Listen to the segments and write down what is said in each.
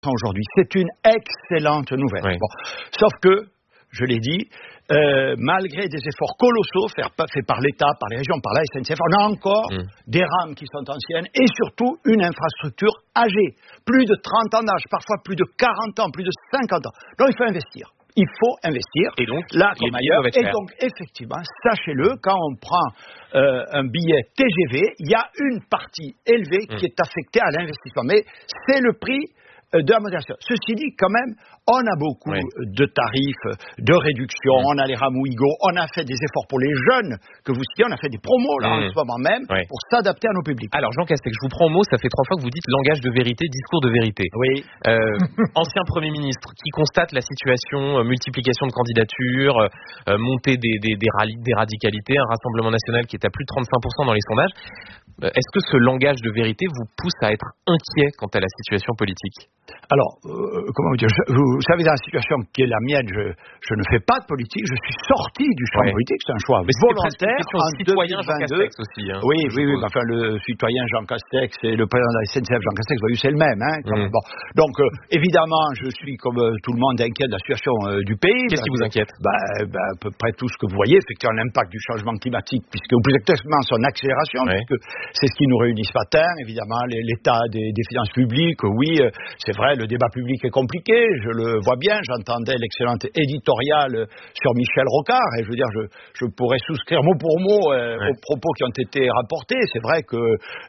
aujourd'hui. C'est une excellente nouvelle. Oui. Bon. Sauf que, je l'ai dit, malgré des efforts colossaux faits par l'État, par les régions, par la SNCF, on a encore des rames qui sont anciennes et surtout une infrastructure âgée. Plus de 30 ans d'âge, parfois plus de 40 ans, plus de 50 ans. Donc il faut investir. Il faut investir, et donc, là comme ailleurs. Et donc, effectivement, sachez-le, quand on prend un billet TGV, il y a une partie élevée qui est affectée à l'investissement. Mais c'est le prix de la modération. Ceci dit, quand même, on a beaucoup de tarifs, de réductions, on a les rames Ouigo, on a fait des efforts pour les jeunes que vous citez, on a fait des promos là en ce moment même pour s'adapter à nos publics. Alors Jean Castex, je vous prends au mot, ça fait 3 fois que vous dites langage de vérité, discours de vérité. Oui. Ancien Premier ministre qui constate la situation, multiplication de candidatures, montée des radicalités, un Rassemblement national qui est à plus de 35% dans les sondages. Est-ce que ce langage de vérité vous pousse à être inquiet quant à la situation politique ? Alors, comment vous dire, vous savez, dans la situation qui est la mienne, je ne fais pas de politique, je suis sorti du champ politique, c'est un choix volontaire en citoyen 2022. Jean Castex aussi. Hein, oui, enfin le citoyen Jean Castex et le président de la SNCF Jean Castex, c'est le même. Hein, bon. Donc, évidemment, je suis comme tout le monde inquiet de la situation du pays. Qu'est-ce qui vous inquiète ? À peu près tout ce que vous voyez, effectivement l'impact du changement climatique, ou plus exactement son accélération, puisque c'est ce qui nous réunit ce matin, évidemment, l'état des finances publiques, oui, c'est vrai, le débat public est compliqué, je le vois bien, j'entendais l'excellente éditoriale sur Michel Rocard, et je veux dire, je pourrais souscrire mot pour mot aux propos qui ont été rapportés. C'est vrai que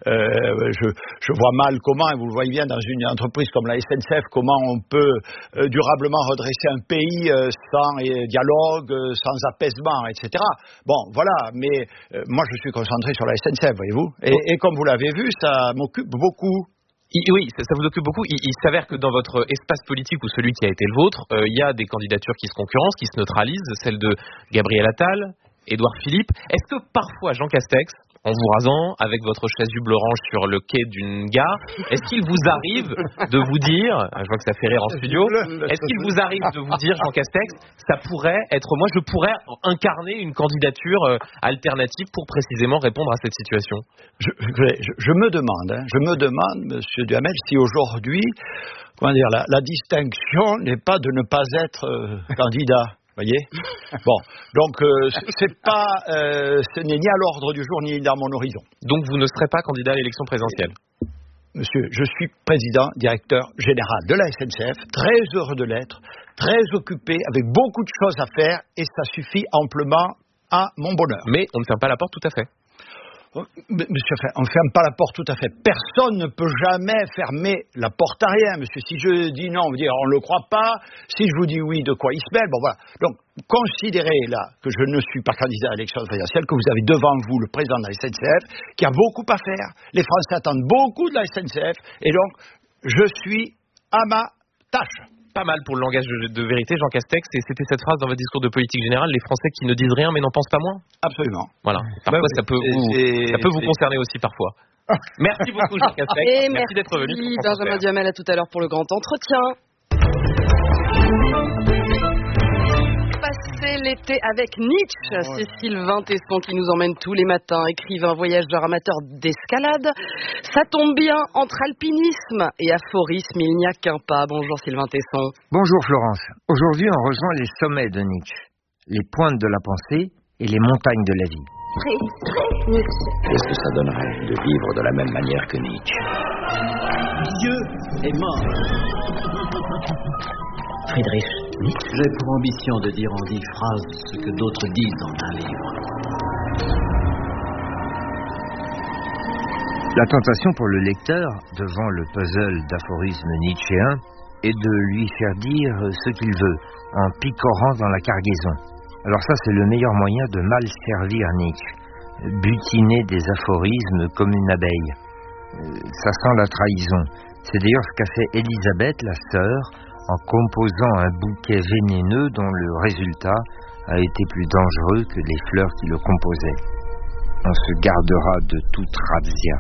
je vois mal comment, et vous le voyez bien dans une entreprise comme la SNCF, comment on peut durablement redresser un pays sans dialogue, sans apaisement, etc. Bon, voilà, mais moi je suis concentré sur la SNCF, voyez-vous, et comme vous l'avez vu, ça m'occupe beaucoup. Oui, ça vous occupe beaucoup. Il s'avère que dans votre espace politique ou celui qui a été le vôtre, il y a des candidatures qui se concurrencent, qui se neutralisent, celle de Gabriel Attal, Édouard Philippe. Est-ce que parfois, Jean Castex, en vous rasant, avec votre chasuble orange sur le quai d'une gare, est-ce qu'il vous arrive de vous dire, je vois que ça fait rire en studio, est-ce qu'il vous arrive de vous dire, Jean Castex, ça pourrait être moi, je pourrais incarner une candidature alternative pour précisément répondre à cette situation ? Je me demande, Monsieur Duhamel, si aujourd'hui, la distinction n'est pas de ne pas être candidat. Voyez. Bon, donc c'est pas, ce n'est ni à l'ordre du jour ni dans mon horizon. Donc vous ne serez pas candidat à l'élection présidentielle. Monsieur, je suis président, directeur général de la SNCF, très heureux de l'être, très occupé, avec beaucoup de choses à faire, et ça suffit amplement à mon bonheur. Mais on ne ferme pas la porte tout à fait. Monsieur, on ne ferme pas la porte tout à fait. Personne ne peut jamais fermer la porte à rien, monsieur. Si je dis non, vous dire on ne le croit pas. Si je vous dis oui, de quoi il se mêle. Bon, voilà. Donc, considérez là que je ne suis pas candidat à l'élection présidentielle, que vous avez devant vous le président de la SNCF, qui a beaucoup à faire. Les Français attendent beaucoup de la SNCF. Et donc, je suis à ma tâche. Pas mal pour le langage de vérité, Jean Castex, et c'était cette phrase dans votre discours de politique générale, les Français qui ne disent rien mais n'en pensent pas moins. Absolument. Voilà. Parfois, ça peut vous concerner aussi parfois. Merci beaucoup, Jean Castex. Et merci d'être venu. Benjamin Duhamel, à tout à l'heure pour le grand entretien. Passer l'été avec Nietzsche, Cécile Vintesson qui nous emmène tous les matins, écrivain, voyageur, amateur d'escalade. Ça tombe bien, entre alpinisme et aphorisme, il n'y a qu'un pas. Bonjour Sylvain Tesson. Bonjour Florence. Aujourd'hui, on rejoint les sommets de Nietzsche, les pointes de la pensée et les montagnes de la vie. Très Nietzsche. Qu'est-ce que ça donnerait de vivre de la même manière que Nietzsche ? Dieu est mort. Friedrich Nietzsche. J'ai pour ambition de dire en 10 phrases ce que d'autres disent dans un livre. La tentation pour le lecteur, devant le puzzle d'aphorismes nietzschéens, est de lui faire dire ce qu'il veut, en picorant dans la cargaison. Alors ça, c'est le meilleur moyen de mal servir Nietzsche. Butiner des aphorismes comme une abeille. Ça sent la trahison. C'est d'ailleurs ce qu'a fait Élisabeth, la sœur, en composant un bouquet vénéneux dont le résultat a été plus dangereux que les fleurs qui le composaient. On se gardera de toute razzia.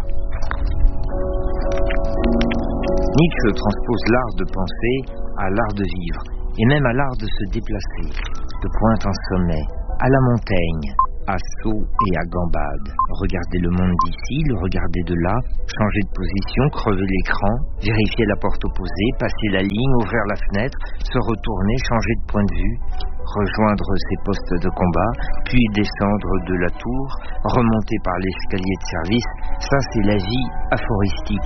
Nietzsche transpose l'art de penser à l'art de vivre, et même à l'art de se déplacer, de pointe en sommet, à la montagne, à sauts et à gambades. Regarder le monde d'ici, le regarder de là, changer de position, crever l'écran, vérifier la porte opposée, passer la ligne, ouvrir la fenêtre, se retourner, changer de point de vue, rejoindre ses postes de combat, puis descendre de la tour, remonter par l'escalier de service. Ça, c'est la vie aphoristique.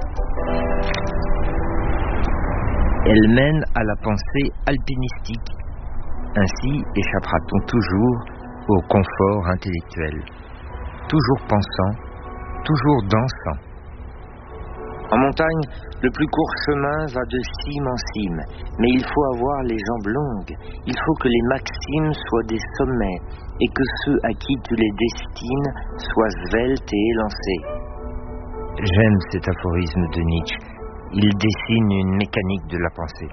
Elle mène à la pensée alpinistique. Ainsi échappera-t-on toujours au confort intellectuel. Toujours pensant, toujours dansant. En montagne, le plus court chemin va de cime en cime, mais il faut avoir les jambes longues. Il faut que les maximes soient des sommets et que ceux à qui tu les destines soient sveltes et élancés. J'aime cet aphorisme de Nietzsche. Il dessine une mécanique de la pensée.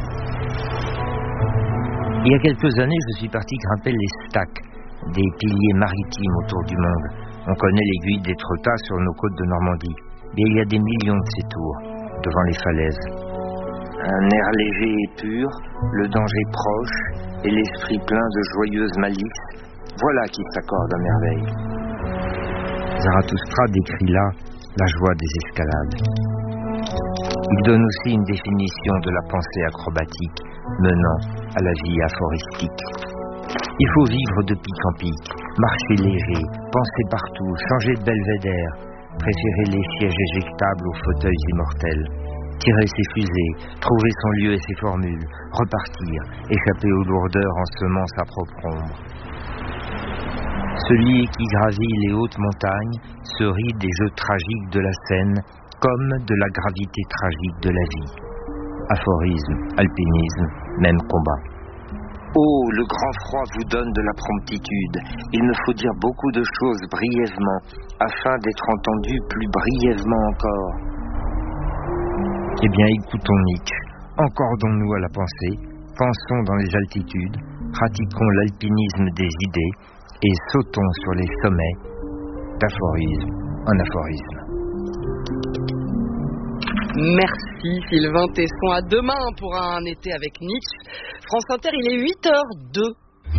Il y a quelques années, je suis parti grimper les stacks, des piliers maritimes autour du monde. On connaît l'aiguille d'Étretat sur nos côtes de Normandie. Mais il y a des millions de ces tours, devant les falaises. Un air léger et pur, le danger proche et l'esprit plein de joyeuse malice, voilà qui s'accorde à merveille. Zarathustra décrit là la joie des escalades. Il donne aussi une définition de la pensée acrobatique menant à la vie aphoristique. Il faut vivre de pic en pic, marcher léger, penser partout, changer de belvédère, préférer les sièges éjectables aux fauteuils immortels, tirer ses fusées, trouver son lieu et ses formules, repartir, échapper aux lourdeurs en semant sa propre ombre. Celui qui gravit les hautes montagnes se rit des jeux tragiques de la scène comme de la gravité tragique de la vie. Aphorisme, alpinisme, même combat. Oh, le grand froid vous donne de la promptitude. Il me faut dire beaucoup de choses brièvement, afin d'être entendu plus brièvement encore. Eh bien, écoutons Nietzsche. Encordons-nous à la pensée, pensons dans les altitudes, pratiquons l'alpinisme des idées et sautons sur les sommets, d'aphorisme en aphorisme. Merci Sylvain Tesson. À demain pour un été avec Nietzsche. France Inter, il est 8h02.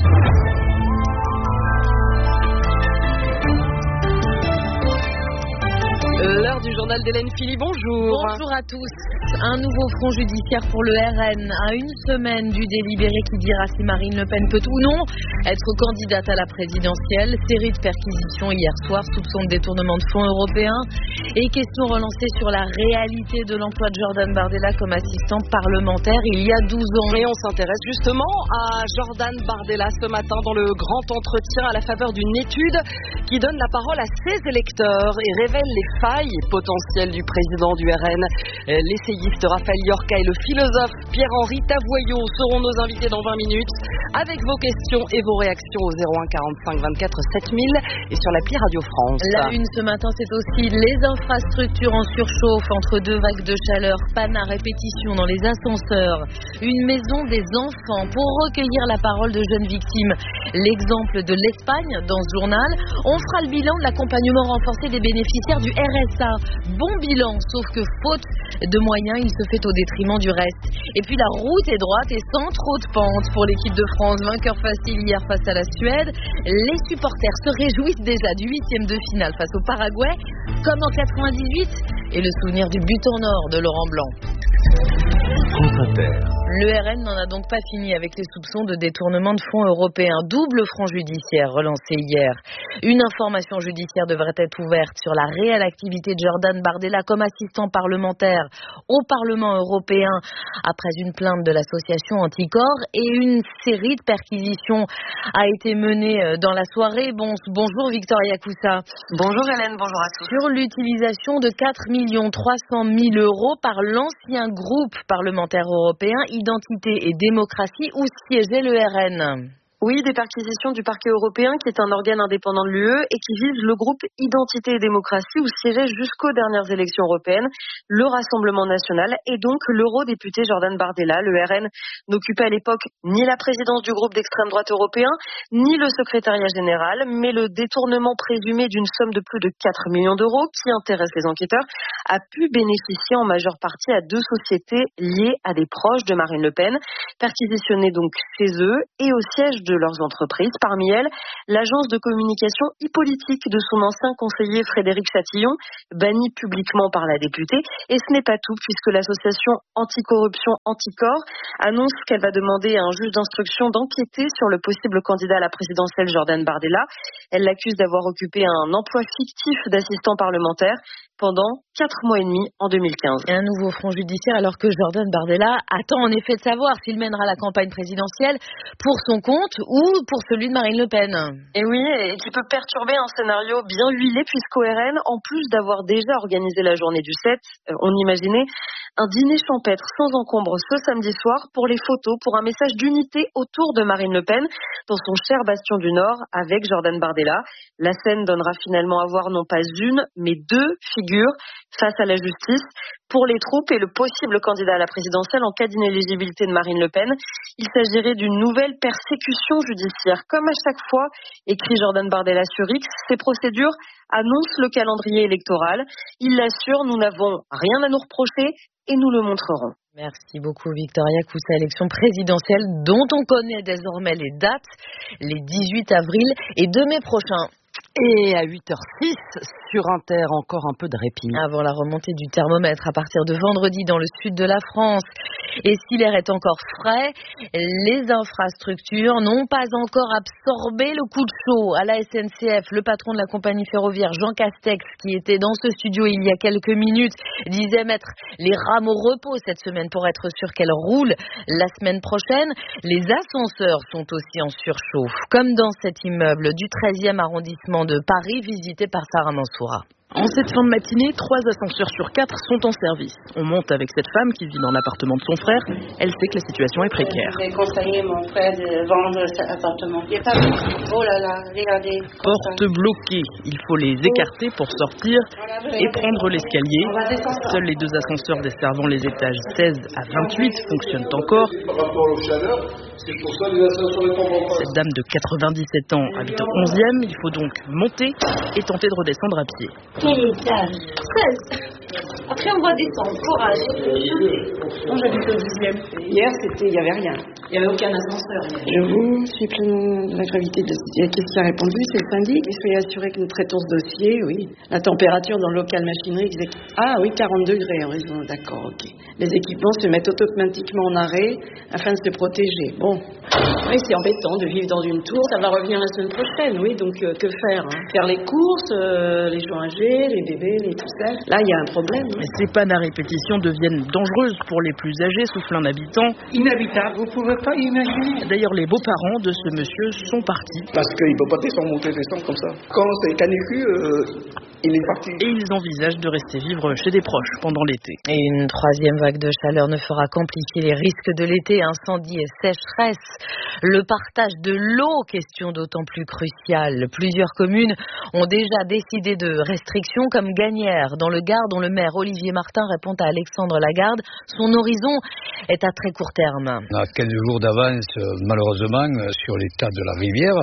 L'heure du journal d'Hélène Philly, bonjour. Bonjour à tous. Un nouveau front judiciaire pour le RN à une semaine du délibéré qui dira si Marine Le Pen peut ou non être candidate à la présidentielle. Série de perquisitions hier soir, soupçon de détournement de fonds européens et questions relancées sur la réalité de l'emploi de Jordan Bardella comme assistant parlementaire il y a 12 ans. Et on s'intéresse justement à Jordan Bardella ce matin dans le grand entretien à la faveur d'une étude qui donne la parole à ses électeurs et révèle les failles potentielles du président du RN. L'essayiste Raphaël Yorka et le philosophe Pierre-Henri Tavoyot seront nos invités dans 20 minutes avec vos questions et vos réactions au 01 45 24 7000 et sur l'appli Radio France. La une ce matin, c'est aussi les infrastructures en surchauffe entre deux vagues de chaleur, panne à répétition dans les ascenseurs, une maison des enfants pour recueillir la parole de jeunes victimes. L'exemple de l'Espagne dans ce journal. On fera le bilan de l'accompagnement renforcé des bénéficiaires du RSA. Bon bilan, sauf que faute de moyens, il se fait au détriment du reste. Et puis la route est droite et sans trop de pente pour l'équipe de France. Vainqueur facile hier face à la Suède. Les supporters se réjouissent déjà du 8e de finale face au Paraguay, comme en 98, et le souvenir du but en or de Laurent Blanc. Le RN n'en a donc pas fini avec les soupçons de détournement de fonds européens. Double front judiciaire relancé hier. Une information judiciaire devrait être ouverte sur la réelle activité de Jordan Bardella comme assistant parlementaire au Parlement européen après une plainte de l'association Anticorps et une série de perquisitions a été menée dans la soirée. Bonjour Victoria Coussa. Bonjour Hélène, bonjour à tous. Sur l'utilisation de 4 300 000 € par l'ancien groupe parlementaire européen Identité et démocratie où siégeait le RN. Oui, des perquisitions du parquet européen qui est un organe indépendant de l'UE et qui vise le groupe Identité et démocratie où siégeait jusqu'aux dernières élections européennes le Rassemblement national et donc l'eurodéputé Jordan Bardella. Le RN n'occupait à l'époque ni la présidence du groupe d'extrême droite européen ni le secrétariat général, mais le détournement présumé d'une somme de plus de 4 millions d'euros qui intéresse les enquêteurs a pu bénéficier en majeure partie à deux sociétés liées à des proches de Marine Le Pen, perquisitionnées donc chez eux et au siège de de leurs entreprises. Parmi elles, l'agence de communication e-politique de son ancien conseiller Frédéric Chatillon, banni publiquement par la députée. Et ce n'est pas tout, puisque l'association anticorruption Anticor annonce qu'elle va demander à un juge d'instruction d'enquêter sur le possible candidat à la présidentielle Jordan Bardella. Elle l'accuse d'avoir occupé un emploi fictif d'assistant parlementaire pendant 4 mois et demi en 2015. Et un nouveau front judiciaire alors que Jordan Bardella attend en effet de savoir s'il mènera la campagne présidentielle pour son compte ou pour celui de Marine Le Pen. Et oui, et qui peut perturber un scénario bien huilé puisqu'au RN, en plus d'avoir déjà organisé la journée du 7, on imaginait un dîner champêtre sans encombre ce samedi soir pour les photos, pour un message d'unité autour de Marine Le Pen dans son cher bastion du Nord avec Jordan Bardella. La scène donnera finalement à voir non pas une, mais 2 figures face à la justice. Pour les troupes et le possible candidat à la présidentielle en cas d'inéligibilité de Marine Le Pen, il s'agirait d'une nouvelle persécution judiciaire. Comme à chaque fois, écrit Jordan Bardella sur X, ces procédures annoncent le calendrier électoral. Il l'assure, nous n'avons rien à nous reprocher et nous le montrerons. Merci beaucoup Victoria Coussa, élection présidentielle dont on connaît désormais les dates, les 18 avril et 2 mai prochains. Et à 8h06 sur Inter, encore un peu de répit. Avant la remontée du thermomètre à partir de vendredi dans le sud de la France. Et si l'air est encore frais, les infrastructures n'ont pas encore absorbé le coup de chaud à la SNCF. Le patron de la compagnie ferroviaire, Jean Castex, qui était dans ce studio il y a quelques minutes, disait mettre les rames au repos cette semaine pour être sûr qu'elles roulent la semaine prochaine. Les ascenseurs sont aussi en surchauffe, comme dans cet immeuble du 13e arrondissement de Paris, visité par Sarah Mansoura. En cette fin de matinée, 3 ascenseurs sur 4 sont en service. On monte avec cette femme qui vit dans l'appartement de son frère. Elle sait que la situation est précaire. J'ai conseillé mon frère de vendre cet appartement. Il n'y a pas beaucoup. Oh là là, regardez. Porte bloquée. Il faut les écarter pour sortir et prendre l'escalier. Seuls les 2 ascenseurs desservant les étages 16 à 28 fonctionnent encore. Par rapport aux chaleurs, c'est pour ça que les ascenseurs ne tombent pas. Cette dame de 97 ans habite au 11e. Il faut donc monter et tenter de redescendre à pied. Quel étage 13. Après, on va descendre. Courage. Moi, j'habite au 10e. Hier, il n'y avait rien. Il n'y avait aucun ascenseur. Je vous suis pleinement de la gravité de la situation. Qu'est-ce qui a répondu? C'est le syndic. Soyez assuré que nous traitons ce dossier, oui. La température dans le local machinerie, ah oui, 40 degrés en raison. D'accord, ok. Les équipements se mettent automatiquement en arrêt afin de se protéger. Bon. Oui, c'est embêtant de vivre dans une tour. Ça va revenir la semaine prochaine, oui. Donc, que faire Faire les courses, les gens âgés, les bébés, tout ça. Là, il y a un problème. Mais ces pannes à répétition deviennent dangereuses pour les plus âgés, souffle un habitant. Inhabitable, vous pouvez pas imaginer. D'ailleurs, les beaux-parents de ce monsieur sont partis. Parce qu'il ne peut pas descendre comme ça. Quand c'est canicule, il est parti. Et ils envisagent de rester vivre chez des proches pendant l'été. Et une 3e vague de chaleur ne fera qu'amplifier les risques de l'été, incendie et sécheresse. Le partage de l'eau, question d'autant plus cruciale. Plusieurs communes ont déjà décidé de restrictions comme Gagnères, dans le Gard, dont le maire Olivier Martin répond à Alexandre Lagarde. Son horizon est à très court terme. On a 15 jours d'avance, malheureusement, sur l'état de la rivière,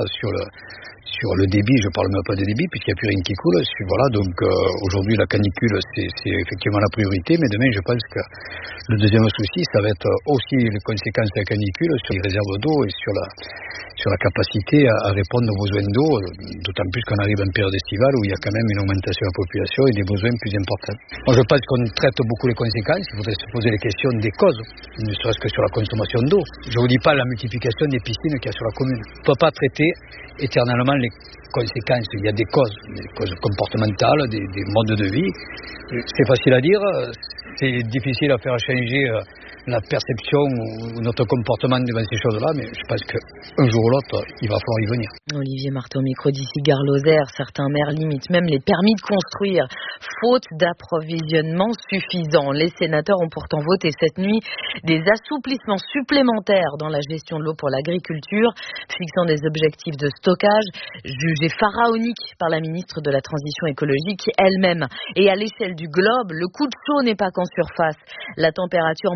sur le débit. Je ne parle même pas de débit puisqu'il n'y a plus rien qui coule. Voilà, donc aujourd'hui la canicule c'est effectivement la priorité, mais demain je pense que le deuxième souci ça va être aussi les conséquences de la canicule sur les réserves d'eau et sur la capacité à répondre aux besoins d'eau, d'autant plus qu'on arrive en période estivale où il y a quand même une augmentation de la population et des besoins plus importants. Moi je pense qu'on traite beaucoup les conséquences, il faudrait se poser les questions des causes, ne serait-ce que sur la consommation d'eau. Je ne vous dis pas la multiplication des piscines qu'il y a sur la commune. On ne peut pas traiter éternellement les conséquences. Il y a des causes comportementales, des modes de vie. C'est facile à dire, c'est difficile à faire changer la perception ou notre comportement devant ces choses-là, mais je pense qu'un jour ou l'autre, il va falloir y venir. Olivier Martin au micro d'ici Gare-Lozère. Certains maires limitent même les permis de construire, faute d'approvisionnement suffisant. Les sénateurs ont pourtant voté cette nuit des assouplissements supplémentaires dans la gestion de l'eau pour l'agriculture, fixant des objectifs de stockage jugés pharaoniques par la ministre de la Transition écologique elle-même. Et à l'échelle du globe, le coup de chaud n'est pas qu'en surface. La température moyenne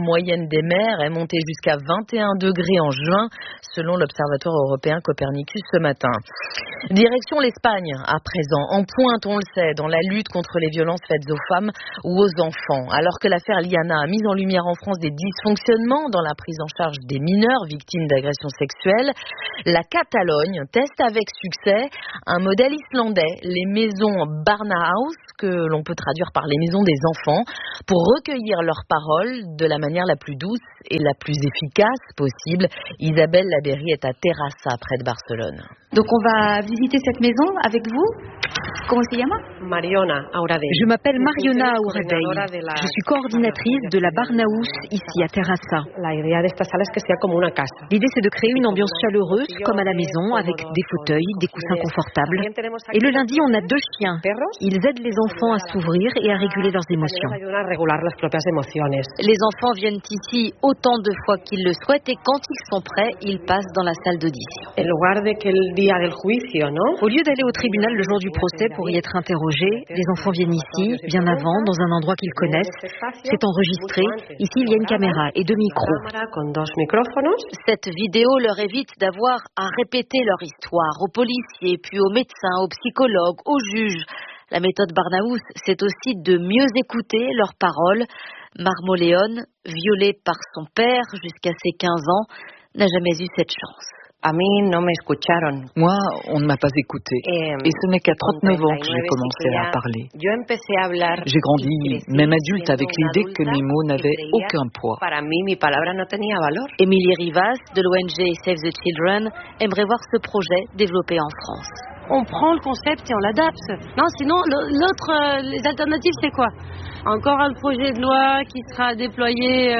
moyenne des mers est montée jusqu'à 21 degrés en juin, selon l'Observatoire européen Copernicus ce matin. Direction l'Espagne, à présent, en pointe, on le sait, dans la lutte contre les violences faites aux femmes ou aux enfants. Alors que l'affaire Liana a mis en lumière en France des dysfonctionnements dans la prise en charge des mineurs victimes d'agressions sexuelles, la Catalogne teste avec succès un modèle islandais, les maisons Barnahaus, que l'on peut traduire par les maisons des enfants, pour recueillir leurs paroles de la manière la plus douce et la plus efficace possible. Isabelle Labéry est à Terrassa, près de Barcelone. Donc on va visiter cette maison avec vous. ¿Cómo se llama? Je m'appelle Mariona Aurebey. Je suis coordinatrice de la Barnahaus ici à Terrassa. L'idée c'est de créer une ambiance chaleureuse comme à la maison avec des fauteuils, des coussins confortables. Et le lundi on a 2 chiens. Ils aident les enfants à s'ouvrir et à réguler leurs émotions. Les enfants viennent ici autant de fois qu'ils le souhaitent et quand ils sont prêts, ils passent dans la salle d'audition. Au lieu d'aller au tribunal le jour du procès pour y être interrogés, les enfants viennent ici, bien avant, dans un endroit qu'ils connaissent. C'est enregistré. Ici, il y a une caméra et 2 micros. Cette vidéo leur évite d'avoir à répéter leur histoire aux policiers, puis aux médecins, aux psychologues, aux juges. La méthode Barnahaus, c'est aussi de mieux écouter leurs paroles. Marmoleone, violée par son père jusqu'à ses 15 ans, n'a jamais eu cette chance. Moi, on ne m'a pas écouté. Et ce n'est qu'à 39 ans que j'ai commencé à parler. J'ai grandi, même adulte, avec l'idée que mes mots n'avaient aucun poids. Émilie Rivas, de l'ONG Save the Children, aimerait voir ce projet développé en France. On prend le concept et on l'adapte. Non, sinon, les alternatives, c'est quoi? Encore un projet de loi qui sera déployé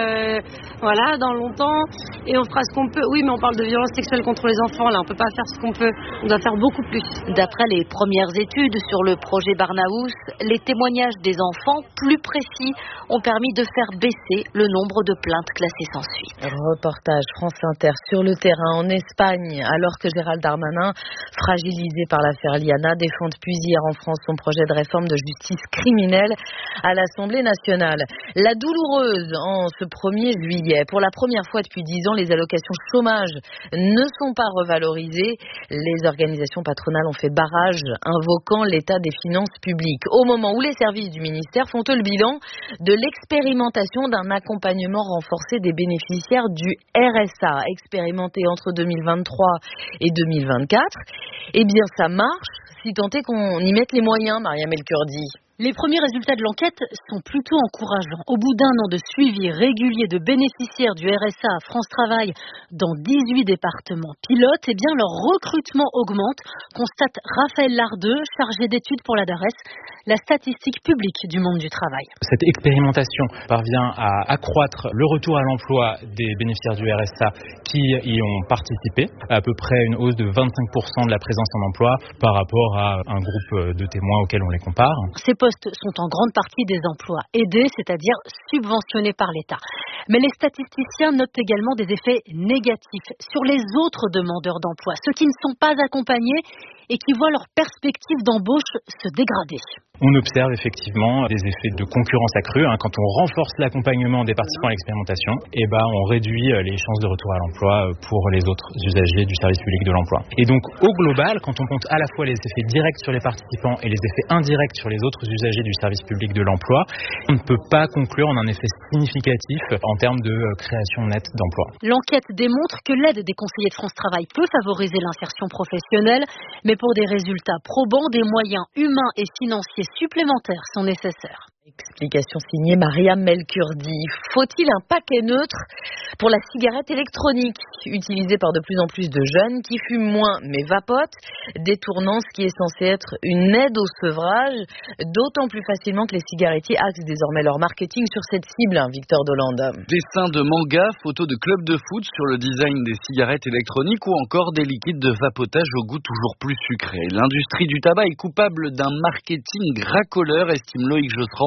dans longtemps et on fera ce qu'on peut. Oui, mais on parle de violence sexuelle contre les enfants, là, on peut pas faire ce qu'on peut. On doit faire beaucoup plus. D'après les premières études sur le projet Barnahaus, les témoignages des enfants, plus précis, ont permis de faire baisser le nombre de plaintes classées sans suite. Reportage France Inter sur le terrain en Espagne, alors que Gérald Darmanin, fragilisé par l'affaire Liana, défend depuis hier en France son projet de réforme de justice criminelle à l'Assemblée nationale. La douloureuse en ce 1er juillet. Pour la première fois depuis 10 ans, les allocations chômage ne sont pas revalorisées. Les organisations patronales ont fait barrage, invoquant l'état des finances publiques. Au moment où les services du ministère font le bilan de l'expérimentation d'un accompagnement renforcé des bénéficiaires du RSA, expérimenté entre 2023 et 2024. Eh bien, ça marche, si tant est qu'on y mette les moyens, Maria Melkurdi. Les premiers résultats de l'enquête sont plutôt encourageants. Au bout d'un an de suivi régulier de bénéficiaires du RSA à France Travail dans 18 départements pilotes, eh bien leur recrutement augmente, constate Raphaël Lardeux, chargé d'études pour la DARES, la statistique publique du monde du travail. Cette expérimentation parvient à accroître le retour à l'emploi des bénéficiaires du RSA qui y ont participé, à peu près une hausse de 25% de la présence en emploi par rapport à un groupe de témoins auquel on les compare. Ces postes sont en grande partie des emplois aidés, c'est-à-dire subventionnés par l'État. Mais les statisticiens notent également des effets négatifs sur les autres demandeurs d'emploi, ceux qui ne sont pas accompagnés et qui voient leurs perspectives d'embauche se dégrader. On observe effectivement des effets de concurrence accrue. Quand on renforce l'accompagnement des participants à l'expérimentation, on réduit les chances de retour à l'emploi pour les autres usagers du service public de l'emploi. Et donc au global, quand on compte à la fois les effets directs sur les participants et les effets indirects sur les autres usagers du service public de l'emploi, on ne peut pas conclure en un effet significatif en termes de création nette d'emplois. L'enquête démontre que l'aide des conseillers de France Travail peut favoriser l'insertion professionnelle, mais pour des résultats probants, des moyens humains et financiers supplémentaires sont nécessaires. Explication signée Maria Melkurdi. Faut-il un paquet neutre pour la cigarette électronique, utilisée par de plus en plus de jeunes qui fument moins mais vapotent, détournant ce qui est censé être une aide au sevrage, d'autant plus facilement que les cigarettiers axent désormais leur marketing sur cette cible, Victor Dolande. Dessins de manga, photos de clubs de foot sur le design des cigarettes électroniques ou encore des liquides de vapotage au goût toujours plus sucré. L'industrie du tabac est coupable d'un marketing racoleur, estime Loïc Josserand,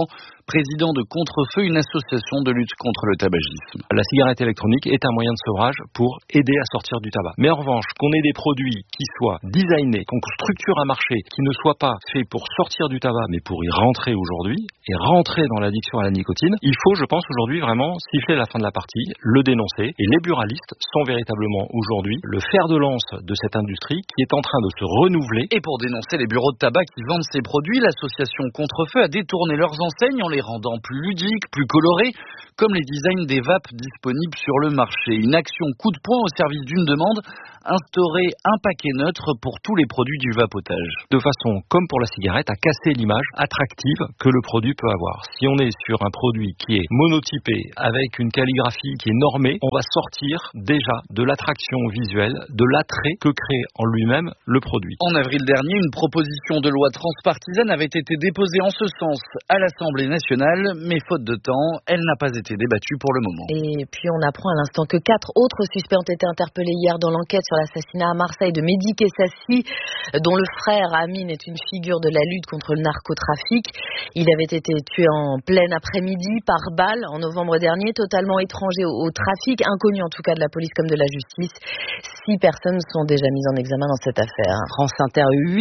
président de Contrefeu, une association de lutte contre le tabagisme. La cigarette électronique est un moyen de sevrage pour aider à sortir du tabac. Mais en revanche, qu'on ait des produits qui soient designés, qu'on structure un marché, qui ne soient pas faits pour sortir du tabac, mais pour y rentrer aujourd'hui, et rentrer dans l'addiction à la nicotine, il faut, je pense, aujourd'hui vraiment siffler la fin de la partie, le dénoncer. Et les buralistes sont véritablement aujourd'hui le fer de lance de cette industrie qui est en train de se renouveler. Et pour dénoncer les bureaux de tabac qui vendent ces produits, l'association Contrefeu a détourné leurs enseignes en les rendant plus ludiques, plus colorées, comme les designs des vapes disponibles sur le marché. Une action coup de poing au service d'une demande, instaurer un paquet neutre pour tous les produits du vapotage. De façon, comme pour la cigarette, à casser l'image attractive que le produit peut avoir. Si on est sur un produit qui est monotypé, avec une calligraphie qui est normée, on va sortir déjà de l'attraction visuelle, de l'attrait que crée en lui-même le produit. En avril dernier, une proposition de loi transpartisane avait été déposée en ce sens à l'Assemblée nationale, mais faute de temps, elle n'a pas été débattue pour le moment. Et puis on apprend à l'instant que 4 autres suspects ont été interpellés hier dans l'enquête sur l'assassinat à Marseille de Mehdi Kessassi, dont le frère Amine est une figure de la lutte contre le narcotrafic. Il avait été tué en plein après-midi par balle en novembre dernier, totalement étranger au trafic, inconnu en tout cas de la police comme de la justice. 6 personnes sont déjà mises en examen dans cette affaire. France Inter,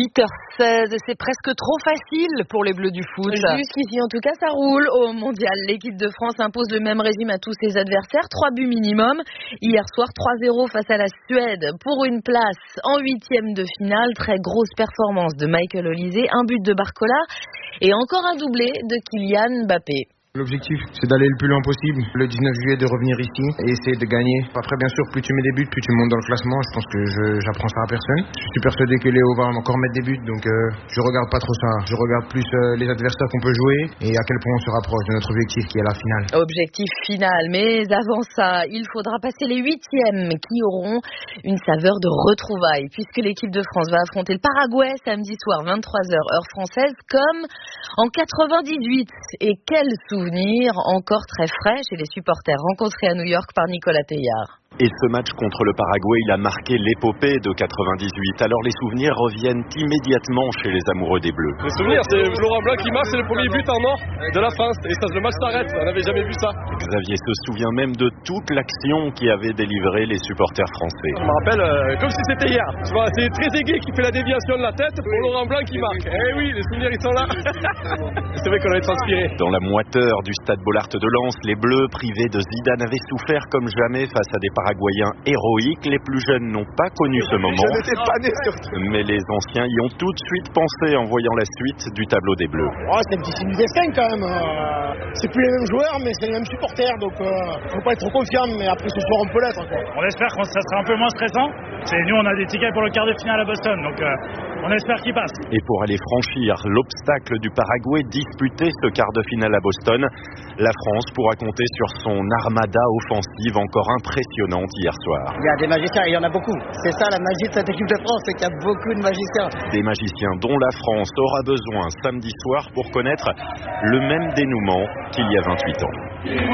8h16, c'est presque trop facile pour les Bleus du foot. Jusqu'ici, en tout cas, ça roule au mondial. L'équipe de France impose le même régime à tous ses adversaires, 3 buts minimum. Hier soir, 3-0 face à la Suède pour une place en 8e de finale. Très grosse performance de Michael Olise, un but de Barcola et encore un doublé de Kylian Mbappé. L'objectif, c'est d'aller le plus loin possible. Le 19 juillet, de revenir ici et essayer de gagner. Après, bien sûr, plus tu mets des buts, plus tu montes dans le classement. Je pense que j'apprends ça à personne. Je suis persuadé que Léo va encore mettre des buts, donc je regarde pas trop ça. Je regarde plus les adversaires qu'on peut jouer et à quel point on se rapproche de notre objectif qui est la finale. Objectif final, mais avant ça, il faudra passer les 8e qui auront une saveur de retrouvailles, puisque l'équipe de France va affronter le Paraguay samedi soir, 23h heure française, comme en 98. Et quel souvenir encore très frais chez les supporters rencontrés à New York par Nicolas Teillard. Et ce match contre le Paraguay, il a marqué l'épopée de 98. Alors les souvenirs reviennent immédiatement chez les amoureux des Bleus. Les souvenirs, c'est Laurent Blanc qui marque, c'est le premier but en or de la fin. Et ça, le match s'arrête, on n'avait jamais vu ça. Xavier se souvient même de toute l'action qui avait délivré les supporters français. Je me rappelle comme si c'était hier. Tu vois, c'est très aigué qui fait la déviation de la tête pour Laurent Blanc qui marque. Eh oui, les souvenirs, ils sont là. C'est vrai qu'on avait transpiré. Dans la moiteur du stade Bollaert de Lens, les Bleus, privés de Zidane, avaient souffert comme jamais face à des Paraguayens héroïques. Les plus jeunes n'ont pas connu ce moment. Je n'étais pas né surtout. Mais les anciens y ont tout de suite pensé en voyant la suite du tableau des Bleus. Oh, c'est un petit signe du destin quand même. C'est plus les mêmes joueurs, mais c'est les mêmes supporters. Donc, faut pas être trop confiant, mais après ce soir, on peut l'être. On espère que ça sera un peu moins stressant. Nous, on a des tickets pour le quart de finale à Boston, donc on espère qu'il passe. Et pour aller franchir l'obstacle du Paraguay, disputer ce quart de finale à Boston, la France pourra compter sur son armada offensive encore impressionnante hier soir. Il y a des magiciens, il y en a beaucoup. C'est ça la magie de cette équipe de France, c'est qu'il y a beaucoup de magiciens. Des magiciens dont la France aura besoin samedi soir pour connaître le même dénouement qu'il y a 28 ans.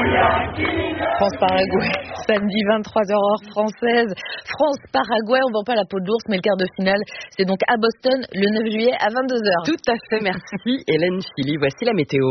France-Paraguay, samedi 23h heure française. France-Paraguay, on vend pas la peau de l'ours, mais le quart de finale, c'est donc à Boston le 9 juillet à 22h. Tout à fait, merci Hélène Philly. Voici la météo.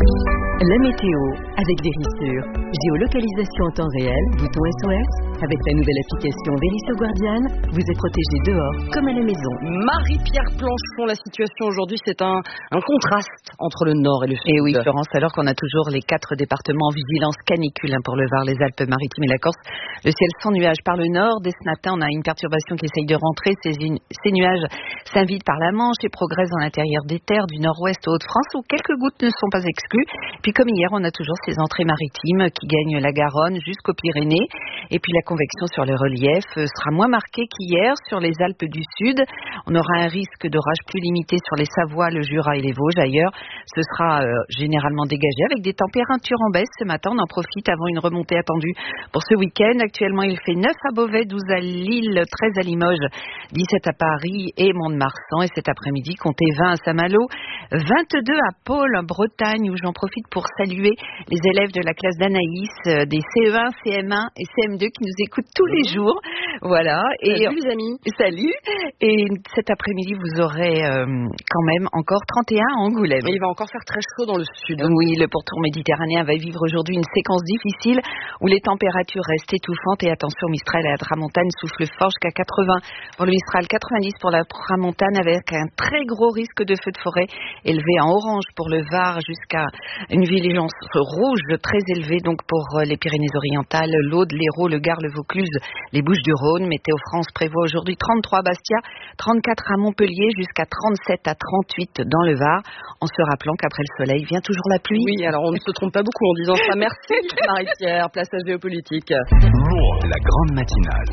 La météo avec Vérissure. Géolocalisation en temps réel, bouton SOS. Avec la nouvelle application Vérisso Guardian, vous êtes protégé dehors comme à la maison. Marie-Pierre Planchon, la situation aujourd'hui, c'est un contraste entre le nord et le sud. Et oui, Florence, alors qu'on a toujours les 4 départements en vigilance canicule pour le Var, les Alpes-Maritimes et la Corse. Le ciel sans nuages par le nord. Dès ce matin, on a une perturbation qui essaye de rentrer. Ces nuages s'invitent par la Manche et progressent dans l'intérieur des terres du nord-ouest aux Hauts-de-France où quelques gouttes ne sont pas exclues. Puis comme hier, on a toujours ces entrées maritimes qui gagnent la Garonne jusqu'aux Pyrénées. Et puis la convection sur le relief sera moins marquée qu'hier sur les Alpes du Sud. On aura un risque d'orage plus limité sur les Savoies, le Jura et les Vosges. Ailleurs, ce sera généralement dégagé avec des températures en baisse. Ce matin, on en profite avant une remontée attendue pour ce week-end. Actuellement, il fait 9 à Beauvais, 12 à Lille, 13 à Limoges, 17 à Paris et Mont-de-Marsan. Et cet après-midi, comptez 20 à Saint-Malo, 22 à Pôle, en Bretagne, où j'en profite pour saluer les élèves de la classe d'Anaïs, des CE1, CM1 et CM2 qui nous écoutent tous les jours. Voilà. Et salut les amis. Salut. Et cet après-midi, vous aurez quand même encore 31 à Angoulême. Mais il va encore faire très chaud dans le sud. Oui, le pourtour méditerranéen va vivre aujourd'hui une séquence difficile où les températures restent étouffantes et attention, Mistral et la tramontane souffle fort jusqu'à 80 pour le Mistral, 90 pour la tramontane avec un très gros risque de feu de forêt élevé en orange pour le Var jusqu'à une vigilance rouge très élevée donc pour les Pyrénées-Orientales, l'Aude, l'Hérault, le Gard, le Vaucluse, les Bouches-du-Rhône. Météo France prévoit aujourd'hui 33 à Bastia, 34 à Montpellier jusqu'à 37 à 38 dans le Var, en se rappelant qu'après le soleil vient toujours la pluie. Oui, alors on ne se trompe pas beaucoup en disant ça. Merci Marie-Pierre, place à géopolitique. La grande matinale.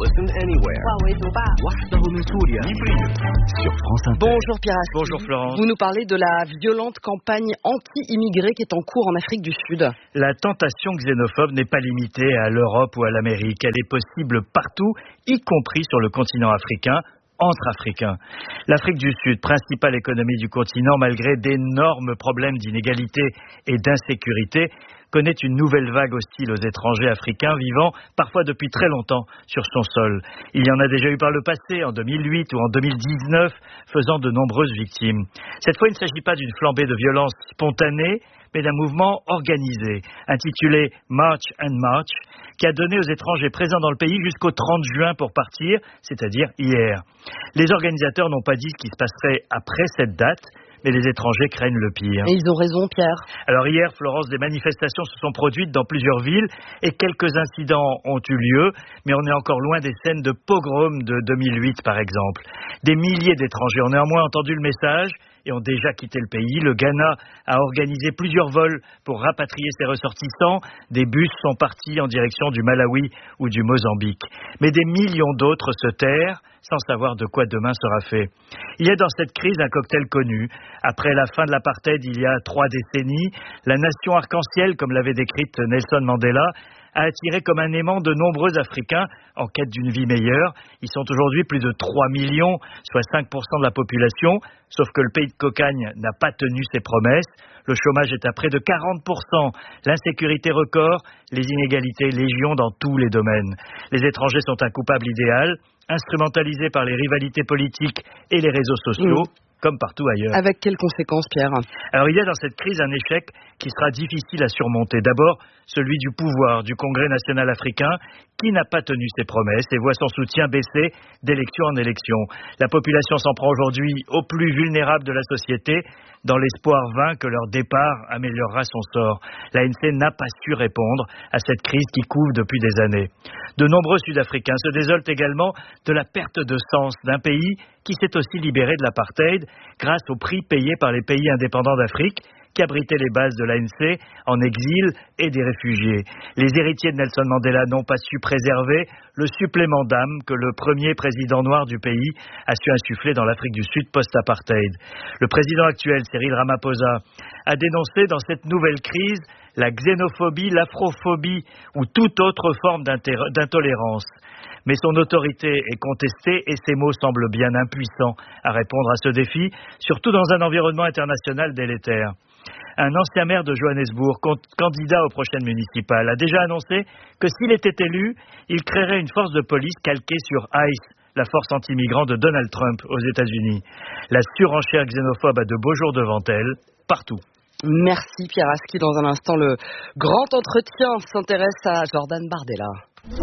Sur France Inter. Bonjour Pierre Assis. Bonjour Florence. Vous nous parlez de la violente campagne anti-immigrés qui est en cours en Afrique du Sud. La tentation xénophobe n'est pas limitée à l'Europe ou à l'Amérique. Elle est possible partout, y compris sur le continent africain, entre Africains. L'Afrique du Sud, principale économie du continent, malgré d'énormes problèmes d'inégalité et d'insécurité, connaît une nouvelle vague hostile aux étrangers africains vivant parfois depuis très longtemps sur son sol. Il y en a déjà eu par le passé, en 2008 ou en 2019, faisant de nombreuses victimes. Cette fois, il ne s'agit pas d'une flambée de violence spontanée, mais d'un mouvement organisé, intitulé March and March, qui a donné aux étrangers présents dans le pays jusqu'au 30 juin pour partir, c'est-à-dire hier. Les organisateurs n'ont pas dit ce qui se passerait après cette date, mais les étrangers craignent le pire. Et ils ont raison, Pierre. Alors hier, Florence, des manifestations se sont produites dans plusieurs villes et quelques incidents ont eu lieu, mais on est encore loin des scènes de pogrom de 2008, par exemple. Des milliers d'étrangers ont néanmoins entendu le message et ont déjà quitté le pays. Le Ghana a organisé plusieurs vols pour rapatrier ses ressortissants. Des bus sont partis en direction du Malawi ou du Mozambique. Mais des millions d'autres se terrent sans savoir de quoi demain sera fait. Il y a dans cette crise un cocktail connu. Après la fin de l'apartheid, il y a 3 décennies, la nation arc-en-ciel, comme l'avait décrite Nelson Mandela, a attiré comme un aimant de nombreux Africains en quête d'une vie meilleure. Ils sont aujourd'hui plus de 3 millions, soit 5% de la population, sauf que le pays de cocagne n'a pas tenu ses promesses. Le chômage est à près de 40%, l'insécurité record, les inégalités légion dans tous les domaines. Les étrangers sont un coupable idéal, instrumentalisés par les rivalités politiques et les réseaux sociaux. Comme partout ailleurs. Avec quelles conséquences, Pierre ? Alors il y a dans cette crise un échec qui sera difficile à surmonter. D'abord, celui du pouvoir du Congrès national africain qui n'a pas tenu ses promesses et voit son soutien baisser d'élection en élection. La population s'en prend aujourd'hui aux plus vulnérables de la société dans l'espoir vain que leur départ améliorera son sort. L'ANC n'a pas su répondre à cette crise qui couve depuis des années. De nombreux Sud-Africains se désolent également de la perte de sens d'un pays qui s'est aussi libéré de l'apartheid grâce au prix payé par les pays indépendants d'Afrique qui abritaient les bases de l'ANC en exil et des réfugiés. Les héritiers de Nelson Mandela n'ont pas su préserver le supplément d'âme que le premier président noir du pays a su insuffler dans l'Afrique du Sud post-apartheid. Le président actuel, Cyril Ramaphosa, a dénoncé dans cette nouvelle crise la xénophobie, l'afrophobie ou toute autre forme d'intolérance. Mais son autorité est contestée et ses mots semblent bien impuissants à répondre à ce défi, surtout dans un environnement international délétère. Un ancien maire de Johannesburg, candidat aux prochaines municipales, a déjà annoncé que s'il était élu, il créerait une force de police calquée sur ICE, la force anti-migrants de Donald Trump aux États-Unis. La surenchère xénophobe a de beaux jours devant elle, partout. Merci Pierre Aschi. Dans un instant, le grand entretien s'intéresse à Jordan Bardella.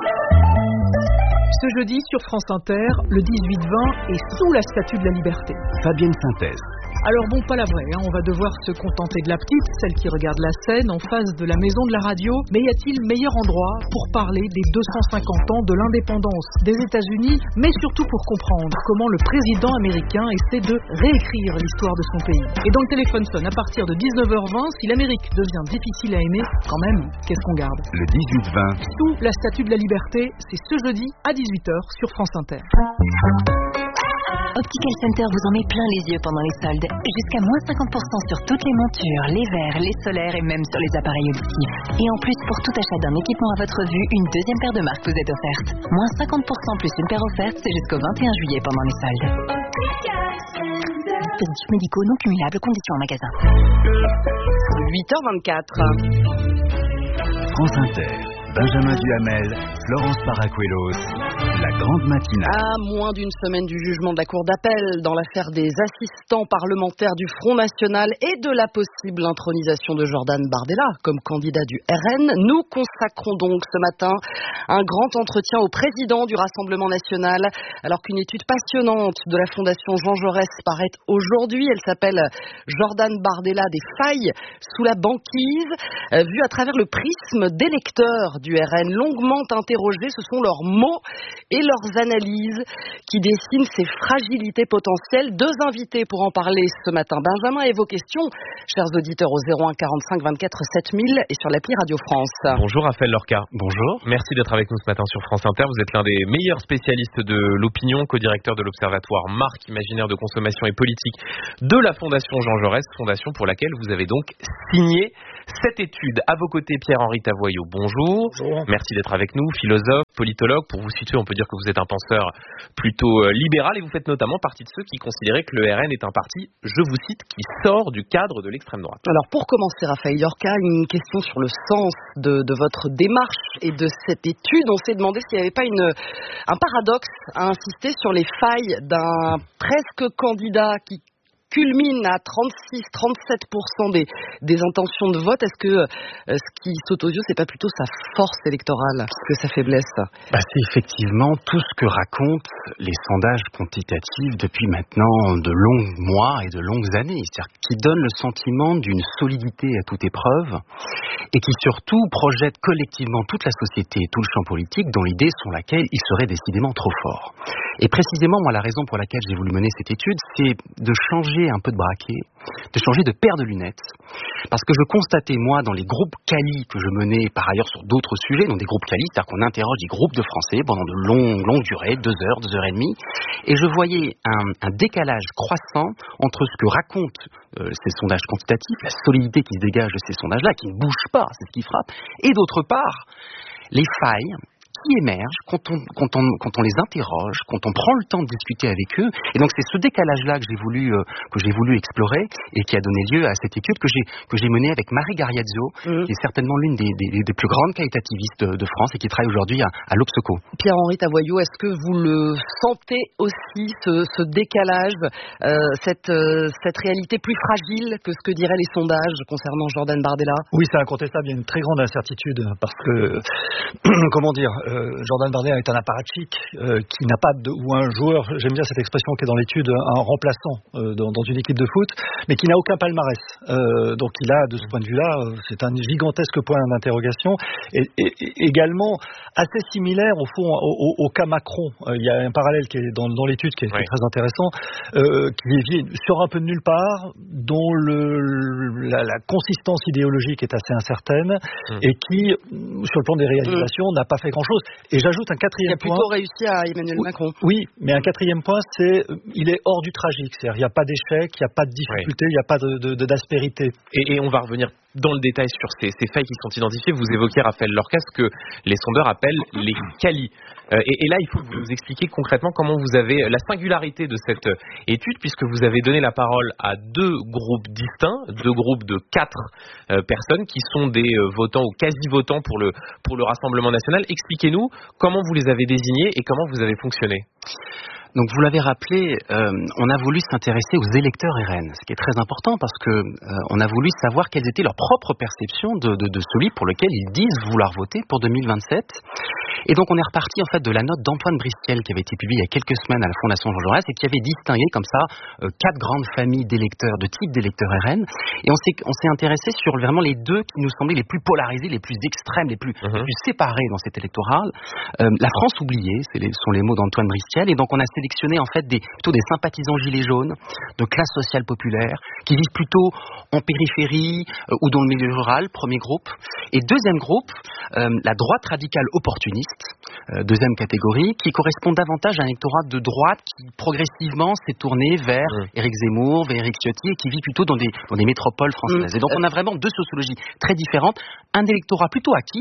Ce jeudi, sur France Inter, le 18-20 est sous la Statue de la Liberté. Fabienne Synthèse. Alors bon, pas la vraie, on va devoir se contenter de la petite, celle qui regarde la scène en face de la maison de la radio. Mais y a-t-il meilleur endroit pour parler des 250 ans de l'indépendance des États-Unis, mais surtout pour comprendre comment le président américain essaie de réécrire l'histoire de son pays. Et dans le téléphone sonne à partir de 19h20, si l'Amérique devient difficile à aimer, quand même, qu'est-ce qu'on garde ? Le 18-20. Sous la Statue de la Liberté, c'est ce jeudi à 18h sur France Inter. Optical Center vous en met plein les yeux pendant les soldes. Jusqu'à moins 50% sur toutes les montures, les verres, les solaires et même sur les appareils auditifs. Et en plus, pour tout achat d'un équipement à votre vue, une deuxième paire de marques vous est offerte. Moins 50% plus une paire offerte, c'est jusqu'au 21 juillet pendant les soldes. Dispositifs médicaux non cumulables, conditions en magasin. 8h24. France Inter. Benjamin Duhamel, Florence Paracuelos, la grande matinale. À moins d'une semaine du jugement de la Cour d'appel dans l'affaire des assistants parlementaires du Front National et de la possible intronisation de Jordan Bardella comme candidat du RN, nous consacrons donc ce matin un grand entretien au président du Rassemblement national, alors qu'une étude passionnante de la Fondation Jean Jaurès paraît aujourd'hui. Elle s'appelle Jordan Bardella, des failles sous la banquise, vue à travers le prisme des lecteurs du RN. Longuement interrogés, ce sont leurs mots et leurs analyses qui dessinent ces fragilités potentielles. Deux invités pour en parler ce matin. Benjamin, et vos questions, chers auditeurs, au 01 45 24 7000 et sur l'appli Radio France. Bonjour Raphaël Lorca. Bonjour. Merci d'être avec nous ce matin sur France Inter. Vous êtes l'un des meilleurs spécialistes de l'opinion, co-directeur de l'Observatoire Marque Imaginaire de Consommation et Politique de la Fondation Jean Jaurès, fondation pour laquelle vous avez donc signé cette étude. À vos côtés, Pierre-Henri Tavoyot, bonjour. Bonjour. Merci d'être avec nous, philosophe, politologue. Pour vous situer, on peut dire que vous êtes un penseur plutôt libéral et vous faites notamment partie de ceux qui considéraient que le RN est un parti, je vous cite, qui sort du cadre de l'extrême droite. Alors pour commencer, Raphaël Lorca, une question sur le sens de votre démarche et de cette étude. On s'est demandé s'il n'y avait pas un paradoxe à insister sur les failles d'un presque candidat qui culmine à 36-37% des intentions de vote. Est-ce que ce qui saute aux yeux, c'est pas plutôt sa force électorale que sa faiblesse? C'est effectivement tout ce que racontent les sondages quantitatifs depuis maintenant de longs mois et de longues années. C'est-à-dire qui donnent le sentiment d'une solidité à toute épreuve et qui surtout projettent collectivement toute la société et tout le champ politique dans l'idée selon laquelle il serait décidément trop fort. Et précisément, moi, la raison pour laquelle j'ai voulu mener cette étude, c'est de changer un peu de braquet, de changer de paire de lunettes. Parce que je constatais, moi, dans les groupes quali que je menais par ailleurs sur d'autres sujets, dans des groupes quali, c'est-à-dire qu'on interroge des groupes de Français pendant de longues durées, 2 heures, 2 heures et demie, et je voyais un décalage croissant entre ce que racontent ces sondages quantitatifs, la solidité qui se dégage de ces sondages-là, qui ne bougent pas, c'est ce qui frappe, et d'autre part, les failles qui émergent quand on les interroge, quand on prend le temps de discuter avec eux. Et donc c'est ce décalage-là que j'ai voulu explorer et qui a donné lieu à cette étude que j'ai menée avec Marie Gariazzo, qui est certainement l'une des plus grandes qualitativistes de France et qui travaille aujourd'hui à l'Obseco. Pierre-Henri Tavoyot, est-ce que vous le sentez aussi, ce décalage, cette réalité plus fragile que ce que diraient les sondages concernant Jordan Bardella? Oui, c'est incontestable, il y a une très grande incertitude parce que, comment dire, Jordan Bardella est un apparatchik qui n'a pas ou un joueur, j'aime bien cette expression qui est dans l'étude, un remplaçant dans une équipe de foot, mais qui n'a aucun palmarès. Donc il a, de ce point de vue-là, c'est un gigantesque point d'interrogation. Et également assez similaire au fond au cas Macron. Il y a un parallèle qui est dans l'étude qui est très intéressant, qui est sur un peu de nulle part, dont la consistance idéologique est assez incertaine et qui, sur le plan des réalisations, n'a pas fait grand-chose. Et j'ajoute un quatrième point. Il a plutôt réussi à Emmanuel Macron. Oui, mais un quatrième point, c'est il est hors du tragique. C'est-à-dire il n'y a pas d'échec, il n'y a pas de difficulté, il n'y a pas d'aspérité. Et on va revenir dans le détail sur ces failles qui sont identifiées. Vous évoquez, Raphaël Lorca, ce que les sondeurs appellent les qualis. Et là, il faut que vous nous expliquiez concrètement comment vous avez la singularité de cette étude, puisque vous avez donné la parole à 2 groupes distincts, 2 groupes de 4 personnes qui sont des votants ou quasi-votants pour le Rassemblement national. Expliquez-nous comment vous les avez désignés et comment vous avez fonctionné. Donc vous l'avez rappelé, on a voulu s'intéresser aux électeurs RN, ce qui est très important parce que on a voulu savoir quelles étaient leurs propres perceptions de celui pour lequel ils disent vouloir voter pour 2027. Et donc on est reparti en fait de la note d'Antoine Bristiel qui avait été publiée il y a quelques semaines à la Fondation Jean Jaurès et qui avait distingué comme ça 4 grandes familles d'électeurs, de types d'électeurs RN. Et on s'est intéressé sur vraiment les 2 qui nous semblaient les plus polarisés, les plus extrêmes, les plus séparés dans cet électoral. La France oubliée, sont les mots d'Antoine Bristiel. Et donc on a sélectionné en fait plutôt des sympathisants gilets jaunes, de classe sociale populaire, qui vivent plutôt en périphérie ou dans le milieu rural, premier groupe. Et deuxième groupe, la droite radicale opportuniste, deuxième catégorie, qui correspond davantage à un électorat de droite qui progressivement s'est tourné vers Éric Zemmour, vers Éric Ciotti et qui vit plutôt dans des métropoles françaises. Et donc on a vraiment 2 sociologies très différentes, un électorat plutôt acquis,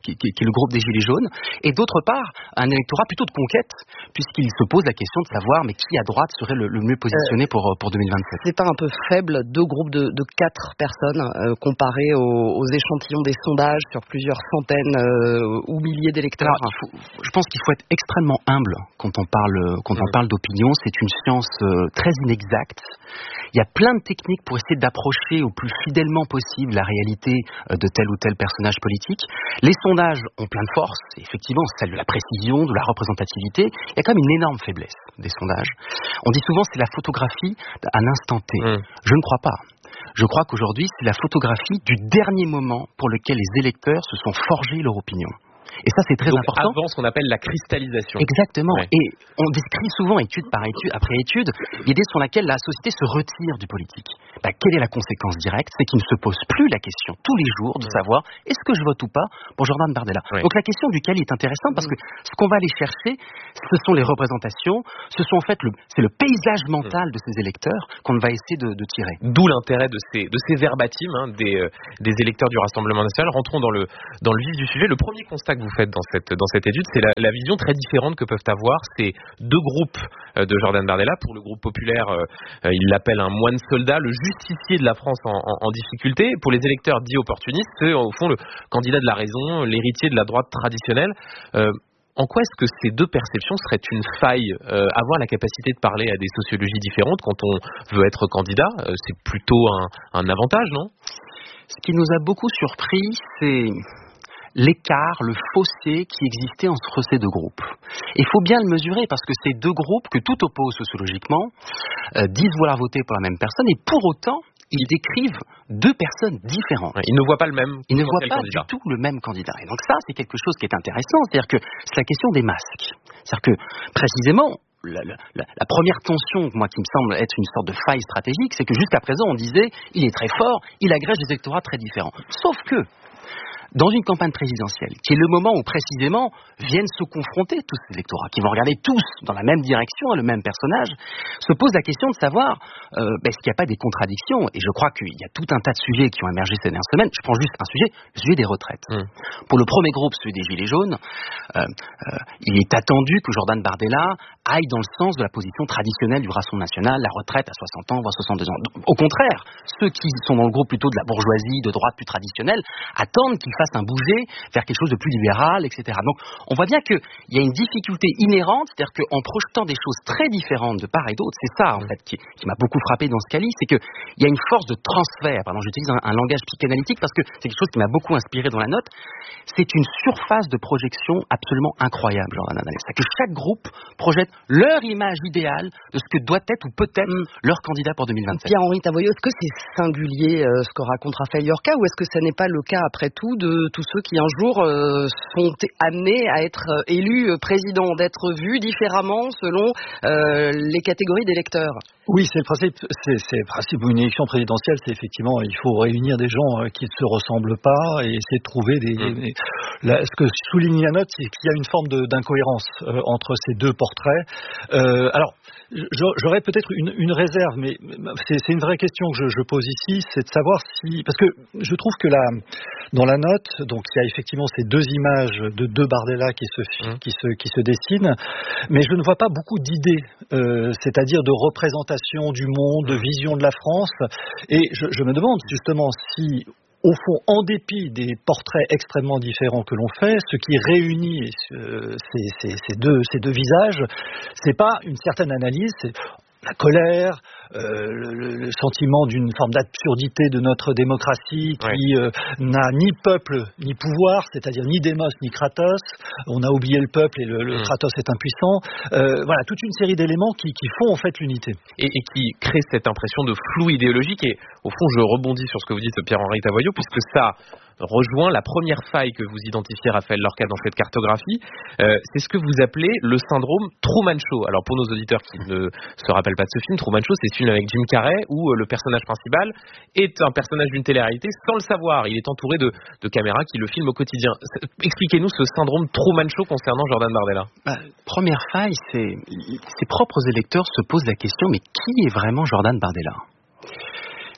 qui est le groupe des Gilets jaunes, et d'autre part, un électorat plutôt de conquête, puisqu'il se pose la question de savoir mais qui à droite serait le mieux positionné pour 2027. C'est pas un peu faible, 2 groupes de 4 personnes comparés aux échantillons des sondages sur plusieurs centaines ou milliers d'électeurs? Alors, je pense qu'il faut être extrêmement humble quand on parle d'opinion. C'est une science très inexacte. Il y a plein de techniques pour essayer d'approcher au plus fidèlement possible la réalité de tel ou tel personnage politique. Les sondages ont plein de force, effectivement, celle de la précision, de la représentativité. Il y a quand même une énorme faiblesse des sondages. On dit souvent c'est la photographie à l'instant T. Je ne crois pas. Je crois qu'aujourd'hui, c'est la photographie du dernier moment pour lequel les électeurs se sont forgés leur opinion. Et ça, c'est très important. Avant ce qu'on appelle la cristallisation. Exactement. Ouais. Et on décrit souvent, étude après étude, l'idée sur laquelle la société se retire du politique. Quelle est la conséquence directe? C'est qu'il ne se pose plus la question tous les jours de savoir est-ce que je vote ou pas pour Jordan Bardella. Donc la question du quali est intéressante parce que ce qu'on va aller chercher, ce sont les représentations, ce sont en fait c'est le paysage mental de ces électeurs qu'on va essayer de tirer. D'où l'intérêt de ces verbatims des électeurs du Rassemblement national. Rentrons dans le vif du sujet. Le premier constat que vous faites dans cette étude, c'est la vision très différente que peuvent avoir ces 2 groupes de Jordan Bardella. Pour le groupe populaire, il l'appelle un moine soldat, le justicier de la France en difficulté. Pour les électeurs dits opportunistes, c'est au fond le candidat de la raison, l'héritier de la droite traditionnelle. En quoi est-ce que ces 2 perceptions seraient une faille? Avoir la capacité de parler à des sociologies différentes quand on veut être candidat, c'est plutôt un avantage, non? Ce qui nous a beaucoup surpris, c'est l'écart, le fossé qui existait entre ces 2 groupes. Il faut bien le mesurer parce que ces 2 groupes, que tout oppose sociologiquement, disent vouloir voter pour la même personne et pour autant, ils décrivent 2 personnes différentes. Ils ne voient pas le même. Ils ne voient pas du tout le même candidat. Et donc ça, c'est quelque chose qui est intéressant. C'est-à-dire que c'est la question des masques. C'est-à-dire que, précisément, la première tension, moi, qui me semble être une sorte de faille stratégique, c'est que jusqu'à présent, on disait, il est très fort, il agrège des électorats très différents. Sauf que, dans une campagne présidentielle, qui est le moment où précisément viennent se confronter tous ces électorats, qui vont regarder tous dans la même direction, le même personnage, se pose la question de savoir est-ce qu'il n'y a pas des contradictions. Et je crois qu'il y a tout un tas de sujets qui ont émergé ces dernières semaines. Je prends juste un sujet, le sujet des retraites. Pour le premier groupe, celui des Gilets jaunes, il est attendu que Jordan Bardella aille dans le sens de la position traditionnelle du Rassemblement national, la retraite à 60 ans, voire 62 ans. Au contraire, ceux qui sont dans le groupe plutôt de la bourgeoisie, de droite plus traditionnelle, attendent qu'il fasse un bouger vers quelque chose de plus libéral, etc. Donc, on voit bien qu'il y a une difficulté inhérente, c'est-à-dire qu'en projetant des choses très différentes de part et d'autre, c'est ça, en fait, qui m'a beaucoup frappé dans ce quali, c'est qu'il y a une force de transfert. Pardon, j'utilise un langage psychanalytique parce que c'est quelque chose qui m'a beaucoup inspiré dans la note. C'est une surface de projection absolument incroyable, Jordan Bardella. C'est que chaque groupe projette leur image idéale de ce que doit être ou peut-être leur candidat pour 2027. Pierre-Henri Tavoyot, est-ce que c'est singulier ce que raconte Raphaël Yorka ou est-ce que ce n'est pas le cas après tout de tous ceux qui un jour sont amenés à être élus président, d'être vus différemment selon les catégories d'électeurs? Oui, c'est le principe. C'est le principe d'une élection présidentielle, c'est effectivement, il faut réunir des gens qui ne se ressemblent pas et essayer de trouver ce que souligne la note, c'est qu'il y a une forme d'incohérence entre ces 2 portraits. Alors, j'aurais peut-être une réserve, mais c'est une vraie question que je pose ici, c'est de savoir si, parce que je trouve que dans la note, donc il y a effectivement ces 2 images de 2 Bardella qui se dessinent, mais je ne vois pas beaucoup d'idées, c'est-à-dire de représentation du monde, de vision de la France, et je me demande justement si, au fond, en dépit des portraits extrêmement différents que l'on fait, ce qui réunit ces deux visages, c'est pas une certaine analyse, c'est la colère, le sentiment d'une forme d'absurdité de notre démocratie qui n'a ni peuple ni pouvoir, c'est-à-dire ni démos ni kratos. On a oublié le peuple et le kratos est impuissant. Voilà, toute une série d'éléments qui font en fait l'unité. Et qui créent cette impression de flou idéologique. Et au fond, je rebondis sur ce que vous dites, Pierre-Henri Tavoyot, puisque ça rejoint la première faille que vous identifiez, Raphaël Lorca, dans cette cartographie. C'est ce que vous appelez le syndrome Truman Show. Alors pour nos auditeurs qui ne se rappellent pas de ce film, Truman Show, c'est ce film avec Jim Carrey où le personnage principal est un personnage d'une télé-réalité sans le savoir. Il est entouré de caméras qui le filment au quotidien. Expliquez-nous ce syndrome Truman Show concernant Jordan Bardella. Première faille, c'est ses propres électeurs se posent la question, mais qui est vraiment Jordan Bardella ?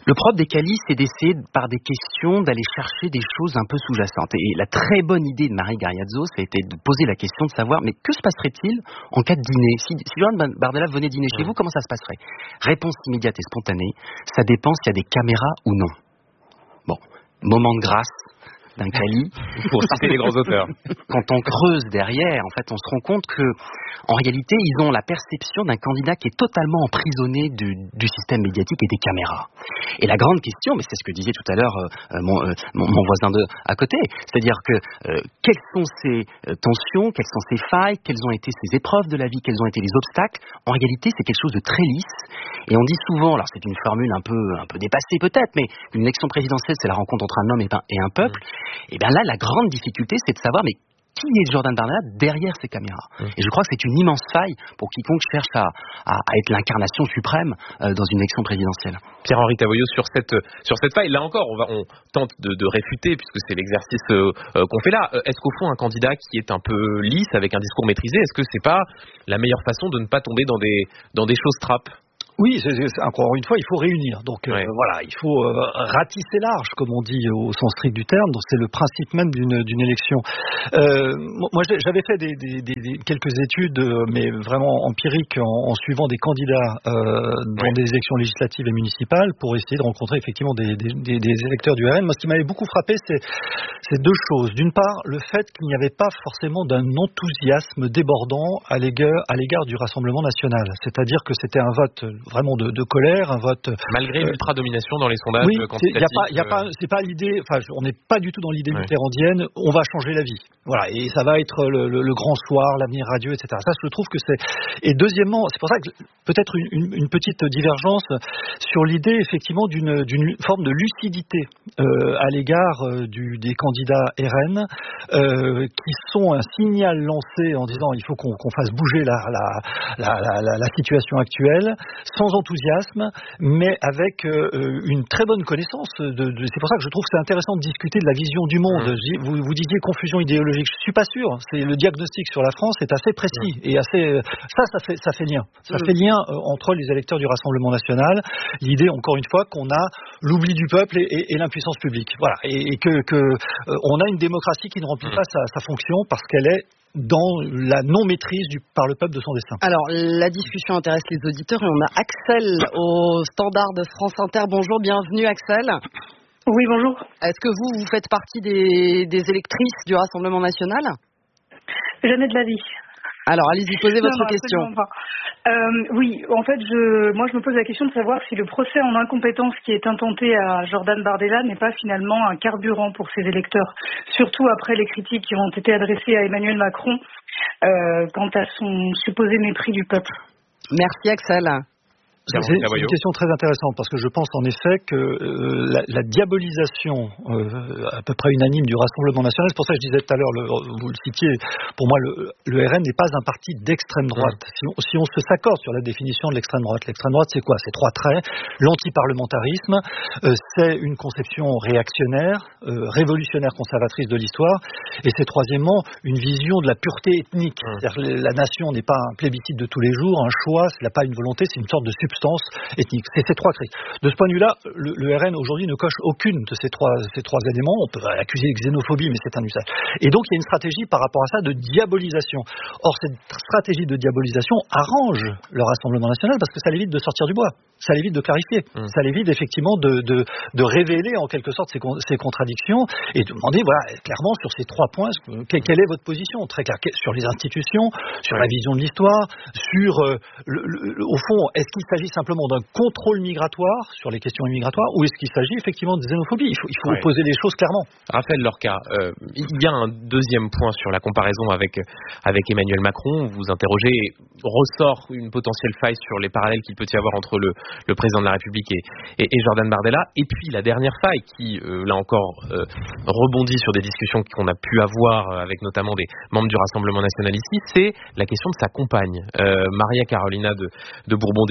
Le propre des qualis, c'est d'essayer, par des questions, d'aller chercher des choses un peu sous-jacentes. Et la très bonne idée de Marie Gariazzo, ça a été de poser la question de savoir, mais que se passerait-il en cas de dîner ? Si Jordan Bardella venait dîner chez vous, comment ça se passerait ? Réponse immédiate et spontanée, ça dépend s'il y a des caméras ou non. Bon, moment de grâce d'un quali, pour citer les grands auteurs. Quand on creuse derrière, en fait, on se rend compte que, en réalité, ils ont la perception d'un candidat qui est totalement emprisonné du système médiatique et des caméras. Et la grande question, mais c'est ce que disait tout à l'heure mon voisin à côté, c'est-à-dire que quelles sont ces tensions, quelles sont ces failles, quelles ont été ces épreuves de la vie, quels ont été les obstacles. En réalité, c'est quelque chose de très lisse. Et on dit souvent, alors c'est une formule un peu dépassée peut-être, mais une élection présidentielle, c'est la rencontre entre un homme et un peuple. Et bien là, la grande difficulté, c'est de savoir, mais qui est Jordan Bardella derrière ces caméras ? Et je crois que c'est une immense faille pour quiconque cherche à être l'incarnation suprême dans une élection présidentielle. Pierre-Henri Tavoyot, sur cette faille, là encore, on tente de réfuter, puisque c'est l'exercice qu'on fait là. Est-ce qu'au fond, un candidat qui est un peu lisse, avec un discours maîtrisé, est-ce que c'est pas la meilleure façon de ne pas tomber dans des choses trappes ? Oui, encore une fois, il faut réunir. Donc voilà, il faut ratisser large, comme on dit au sens strict du terme. Donc c'est le principe même d'une élection. Moi, j'avais fait quelques études, mais vraiment empiriques, en suivant des candidats dans des élections législatives et municipales, pour essayer de rencontrer effectivement des électeurs du RN. Moi, ce qui m'avait beaucoup frappé, c'est deux choses. D'une part, le fait qu'il n'y avait pas forcément d'un enthousiasme débordant à l'égard du Rassemblement national. C'est-à-dire que c'était un vote vraiment de colère, un vote malgré l'ultra-domination dans les sondages quantitatifs. C'est pas l'idée. Enfin, on n'est pas du tout dans l'idée mitterrandienne. On va changer la vie. Voilà, et ça va être le grand soir, l'avenir radieux, etc. Ça, je trouve que c'est. Et deuxièmement, c'est pour ça que peut-être une petite divergence sur l'idée effectivement d'une forme de lucidité à l'égard des candidats RN qui sont un signal lancé en disant il faut qu'on fasse bouger la situation actuelle, sans enthousiasme, mais avec une très bonne connaissance. C'est pour ça que je trouve que c'est intéressant de discuter de la vision du monde. Vous disiez confusion idéologique. Je suis pas sûr. Le diagnostic sur la France est assez précis et assez. Ça fait lien. Ça fait lien entre les électeurs du Rassemblement national. L'idée, encore une fois, qu'on a l'oubli du peuple et l'impuissance publique. Voilà, et que on a une démocratie qui ne remplit pas sa fonction parce qu'elle est dans la non-maîtrise par le peuple de son destin. Alors, la discussion intéresse les auditeurs et on a Axel au standard de France Inter. Bonjour, bienvenue Axel. Oui, bonjour. Est-ce que vous faites partie des électrices du Rassemblement national ? Jamais de la vie. Alors, allez-y, posez votre question. Oui, en fait, moi je me pose la question de savoir si le procès en incompétence qui est intenté à Jordan Bardella n'est pas finalement un carburant pour ses électeurs, surtout après les critiques qui ont été adressées à Emmanuel Macron quant à son supposé mépris du peuple. Merci Axel. C'est une question très intéressante parce que je pense en effet que la diabolisation à peu près unanime du Rassemblement national, c'est pour ça que je disais tout à l'heure, vous le citiez, pour moi le RN n'est pas un parti d'extrême droite. Si on se s'accorde sur la définition de l'extrême droite c'est quoi ? C'est trois traits. L'antiparlementarisme, c'est une conception réactionnaire, révolutionnaire, conservatrice de l'histoire, et c'est troisièmement une vision de la pureté ethnique. C'est-à-dire que la nation n'est pas un plébiscite de tous les jours, un choix, ce n'est pas une volonté, c'est une sorte de substance ethnique. C'est ces trois critères. De ce point de vue-là, le RN aujourd'hui ne coche aucune de ces trois éléments. On peut l'accuser de xénophobie, mais c'est un usage. Et donc il y a une stratégie par rapport à ça de diabolisation. Or, cette stratégie de diabolisation arrange le Rassemblement national parce que ça l'évite de sortir du bois. Ça l'évite de clarifier. Ça l'évite effectivement de révéler en quelque sorte ces contradictions et de demander, voilà, clairement sur ces trois points, quelle est votre position ? Très claire, sur les institutions, sur la vision de l'histoire, sur au fond, est-ce qu'il s'agit simplement d'un contrôle migratoire sur les questions migratoires ou est-ce qu'il s'agit effectivement de xénophobie ? Il faut poser les choses clairement. Raphaël Lorca, il y a un deuxième point sur la comparaison avec Emmanuel Macron. Vous interrogez, ressort une potentielle faille sur les parallèles qu'il peut y avoir entre le président de la République et Jordan Bardella. Et puis la dernière faille qui, là encore, rebondit sur des discussions qu'on a pu avoir avec notamment des membres du Rassemblement national ici, c'est la question de sa compagne, Maria Carolina de Bourbon des Deux-Sucy,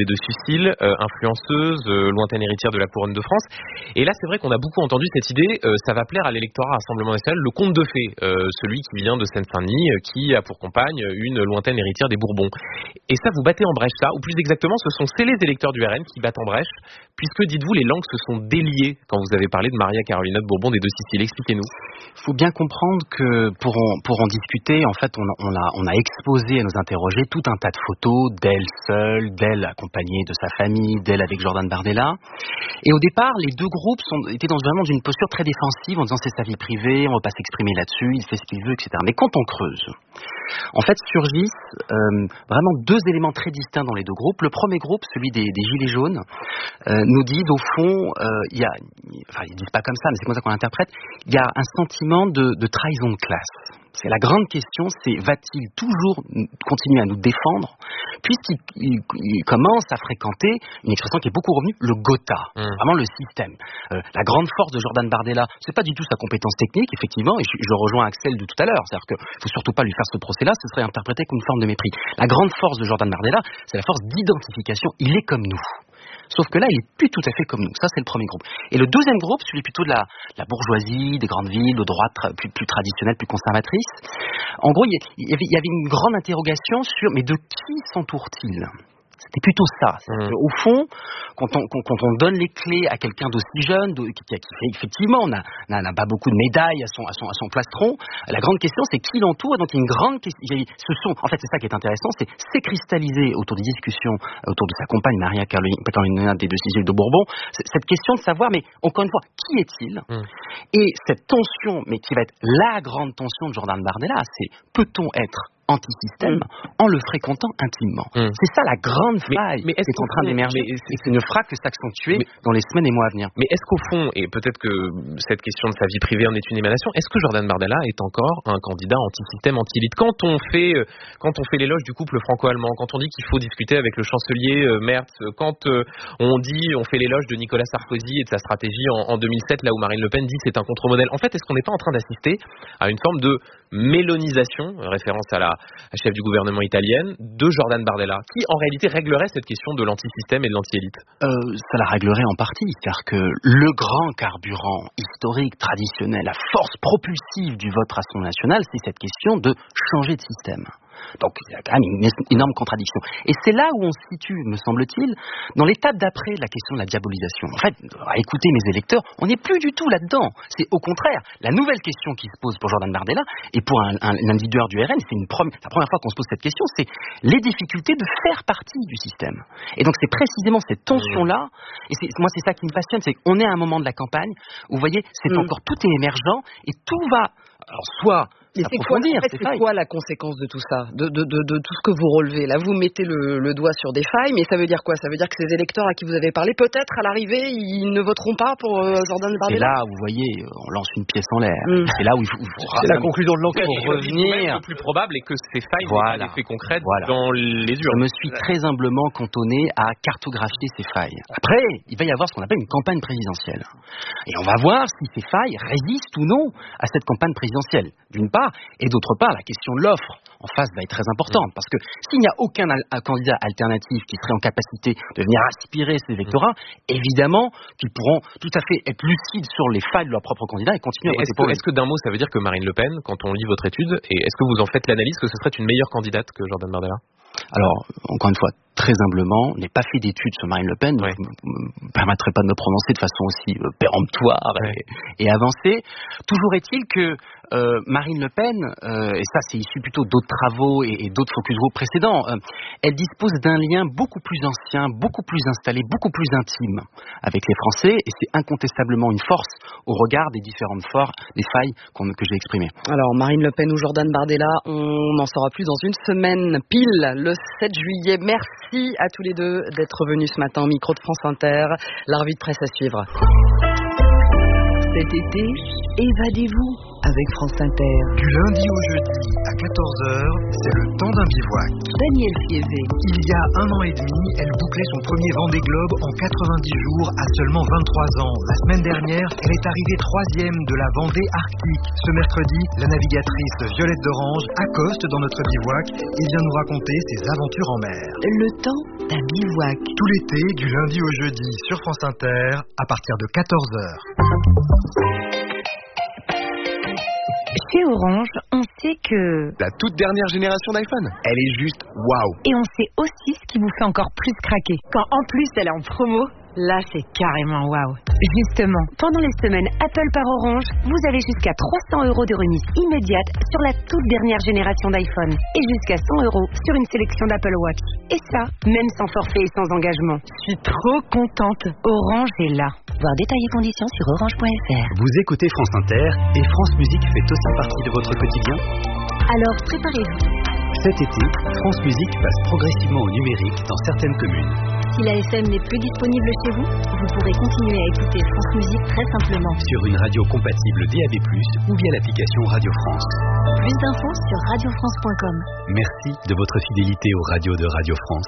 est-il influenceuse, lointaine héritière de la couronne de France. Et là, c'est vrai qu'on a beaucoup entendu cette idée, ça va plaire à l'électorat Rassemblement National, le conte de fées, celui qui vient de Seine-Saint-Denis, qui a pour compagne une lointaine héritière des Bourbons. Et ça, vous battez en brèche ça, ou plus exactement, ce sont les électeurs du RN qui battent en brèche, puisque, dites-vous, les langues se sont déliées quand vous avez parlé de Maria Carolina de Bourbon des Deux Siciles. Expliquez-nous. Il faut bien comprendre que pour en discuter, en fait, on a exposé à nous interroger tout un tas de photos d'elle seule, d'elle accompagnée de sa famille, d'elle avec Jordan Bardella. Et au départ, les deux groupes étaient vraiment d'une posture très défensive en disant c'est sa vie privée, on ne va pas s'exprimer là-dessus, il fait ce qu'il veut, etc. Mais quand on creuse, en fait, surgissent vraiment deux éléments très distincts dans les deux groupes. Le premier groupe, celui des Gilets jaunes, nous disent au fond, ils disent pas comme ça, mais c'est comme ça qu'on l'interprète, il y a un sentiment de trahison de classe. C'est la grande question, c'est va-t-il toujours continuer à nous défendre puisqu'il commence à fréquenter une expression qui est beaucoup revenue, le Gotha, vraiment le système. La grande force de Jordan Bardella, c'est pas du tout sa compétence technique, effectivement, et je rejoins Axel de tout à l'heure, c'est-à-dire qu'il ne faut surtout pas lui faire ce procès-là, ce serait interprété comme une forme de mépris. La grande force de Jordan Bardella, c'est la force d'identification, il est comme nous. Sauf que là, il n'est plus tout à fait comme nous. Ça, c'est le premier groupe. Et le deuxième groupe, celui plutôt de la bourgeoisie, des grandes villes, de droite plus traditionnelle, plus conservatrice. En gros, il y avait une grande interrogation sur mais de qui s'entoure-t-il ? C'était plutôt ça. Au fond, quand on donne les clés à quelqu'un d'aussi jeune, qui fait effectivement, n'a pas beaucoup de médailles à son plastron, la grande question, c'est qui l'entoure. Donc, il y a une grande question. En fait, c'est ça qui est intéressant, c'est cristallisé autour des discussions, autour de sa compagne, Maria Carolina des Deux Siciles de Bourbon, cette question de savoir, mais encore une fois, qui est-il ? Et cette tension, mais qui va être la grande tension de Jordan Bardella, c'est peut-on être anti-système en le fréquentant intimement. C'est ça la grande faille qui est en train d'émerger et c'est une frappe qui s'accentuer dans les semaines et mois à venir. Mais est-ce qu'au fond, et peut-être que cette question de sa vie privée en est une émanation, est-ce que Jordan Bardella est encore un candidat anti-système, anti-élite ? Quand on fait l'éloge du couple franco-allemand, quand on dit qu'il faut discuter avec le chancelier Merz, quand on fait l'éloge de Nicolas Sarkozy et de sa stratégie en 2007, là où Marine Le Pen dit c'est un contre-modèle, en fait, est-ce qu'on n'est pas en train d'assister à une forme de mélonisation, référence à la chef du gouvernement italienne, de Jordan Bardella, qui en réalité réglerait cette question de l'antisystème et de l'anti-élite ? Ça la réglerait en partie, c'est-à-dire que le grand carburant historique, traditionnel, la force propulsive du vote Rassemblement National, c'est cette question de changer de système. Donc il y a quand même une énorme contradiction. Et c'est là où on se situe, me semble-t-il, dans l'étape d'après de la question de la diabolisation. En fait, à écouter mes électeurs, on n'est plus du tout là-dedans. C'est au contraire, la nouvelle question qui se pose pour Jordan Bardella et pour un leader du RN, c'est la première fois qu'on se pose cette question, c'est les difficultés de faire partie du système. Et donc c'est précisément cette tension-là, et moi c'est ça qui me passionne, c'est qu'on est à un moment de la campagne où, vous voyez, encore tout est émergent et tout va, alors soit... Mais c'est quoi la conséquence de tout ça, de tout ce que vous relevez ? Là, vous mettez le doigt sur des failles, mais ça veut dire quoi ? Ça veut dire que ces électeurs à qui vous avez parlé, peut-être à l'arrivée, ils ne voteront pas pour Jordan Bardella ? C'est là, vous voyez, on lance une pièce en l'air. C'est là où il faut... C'est la conclusion de l'enquête. Pour revenir... Le plus probable est que ces failles aient un effet concret dans les urnes. Je me suis très humblement cantonné à cartographier ces failles. Après, il va y avoir ce qu'on appelle une campagne présidentielle. Et on va voir si ces failles résistent ou non à cette campagne présidentielle. D'une part, et d'autre part, la question de l'offre en face va être très importante, parce que s'il n'y a aucun candidat alternatif qui serait en capacité de venir aspirer ces électorats, évidemment qu'ils pourront tout à fait être lucides sur les failles de leur propre candidat et continuer à voter pour lui. Est-ce que d'un mot, ça veut dire que Marine Le Pen, quand on lit votre étude, et est-ce que vous en faites l'analyse que ce serait une meilleure candidate que Jordan Bardella ? Alors, encore une fois, très humblement, je n'ai pas fait d'études sur Marine Le Pen, donc je ne me permettrai pas de me prononcer de façon aussi péremptoire et avancée. Toujours est-il que Marine Le Pen, et ça c'est issu plutôt d'autres travaux et d'autres focus group précédents, elle dispose d'un lien beaucoup plus ancien, beaucoup plus installé, beaucoup plus intime avec les Français, et c'est incontestablement une force au regard des différentes des failles que j'ai exprimées. Alors Marine Le Pen ou Jordan Bardella, on en saura plus dans une semaine pile, le 7 juillet. Merci à tous les deux d'être venus ce matin au micro de France Inter. La revue de presse à suivre. Cet été, évadez-vous. avec France Inter. Du lundi au jeudi à 14h, c'est le temps d'un bivouac. Daniel Fiévé. Il y a 1 an et demi, elle bouclait son premier Vendée Globe en 90 jours à seulement 23 ans. La semaine dernière, elle est arrivée 3e de la Vendée Arctique. Ce mercredi, la navigatrice Violette d'Orange accoste dans notre bivouac et vient nous raconter ses aventures en mer. Le temps d'un bivouac. Tout l'été, du lundi au jeudi sur France Inter, à partir de 14h. Chez Orange, on sait que... La toute dernière génération d'iPhone, elle est juste waouh. Et on sait aussi ce qui vous fait encore plus craquer. Quand en plus elle est en promo, là c'est carrément waouh. Justement, pendant les semaines Apple par Orange, vous avez jusqu'à 300 € de remise immédiate sur la toute dernière génération d'iPhone et jusqu'à 100 € sur une sélection d'Apple Watch. Et ça, même sans forfait et sans engagement. Je suis trop contente. Orange est là. Voir détails et conditions sur orange.fr. Vous écoutez France Inter et France Musique fait aussi partie de votre quotidien. Alors préparez-vous. Cet été, France Musique passe progressivement au numérique dans certaines communes. Si la FM n'est plus disponible chez vous, vous pourrez continuer à écouter France Musique très simplement. Sur une radio compatible DAB+, ou via l'application Radio France. Plus d'infos sur radiofrance.com. Merci de votre fidélité aux radios de Radio France.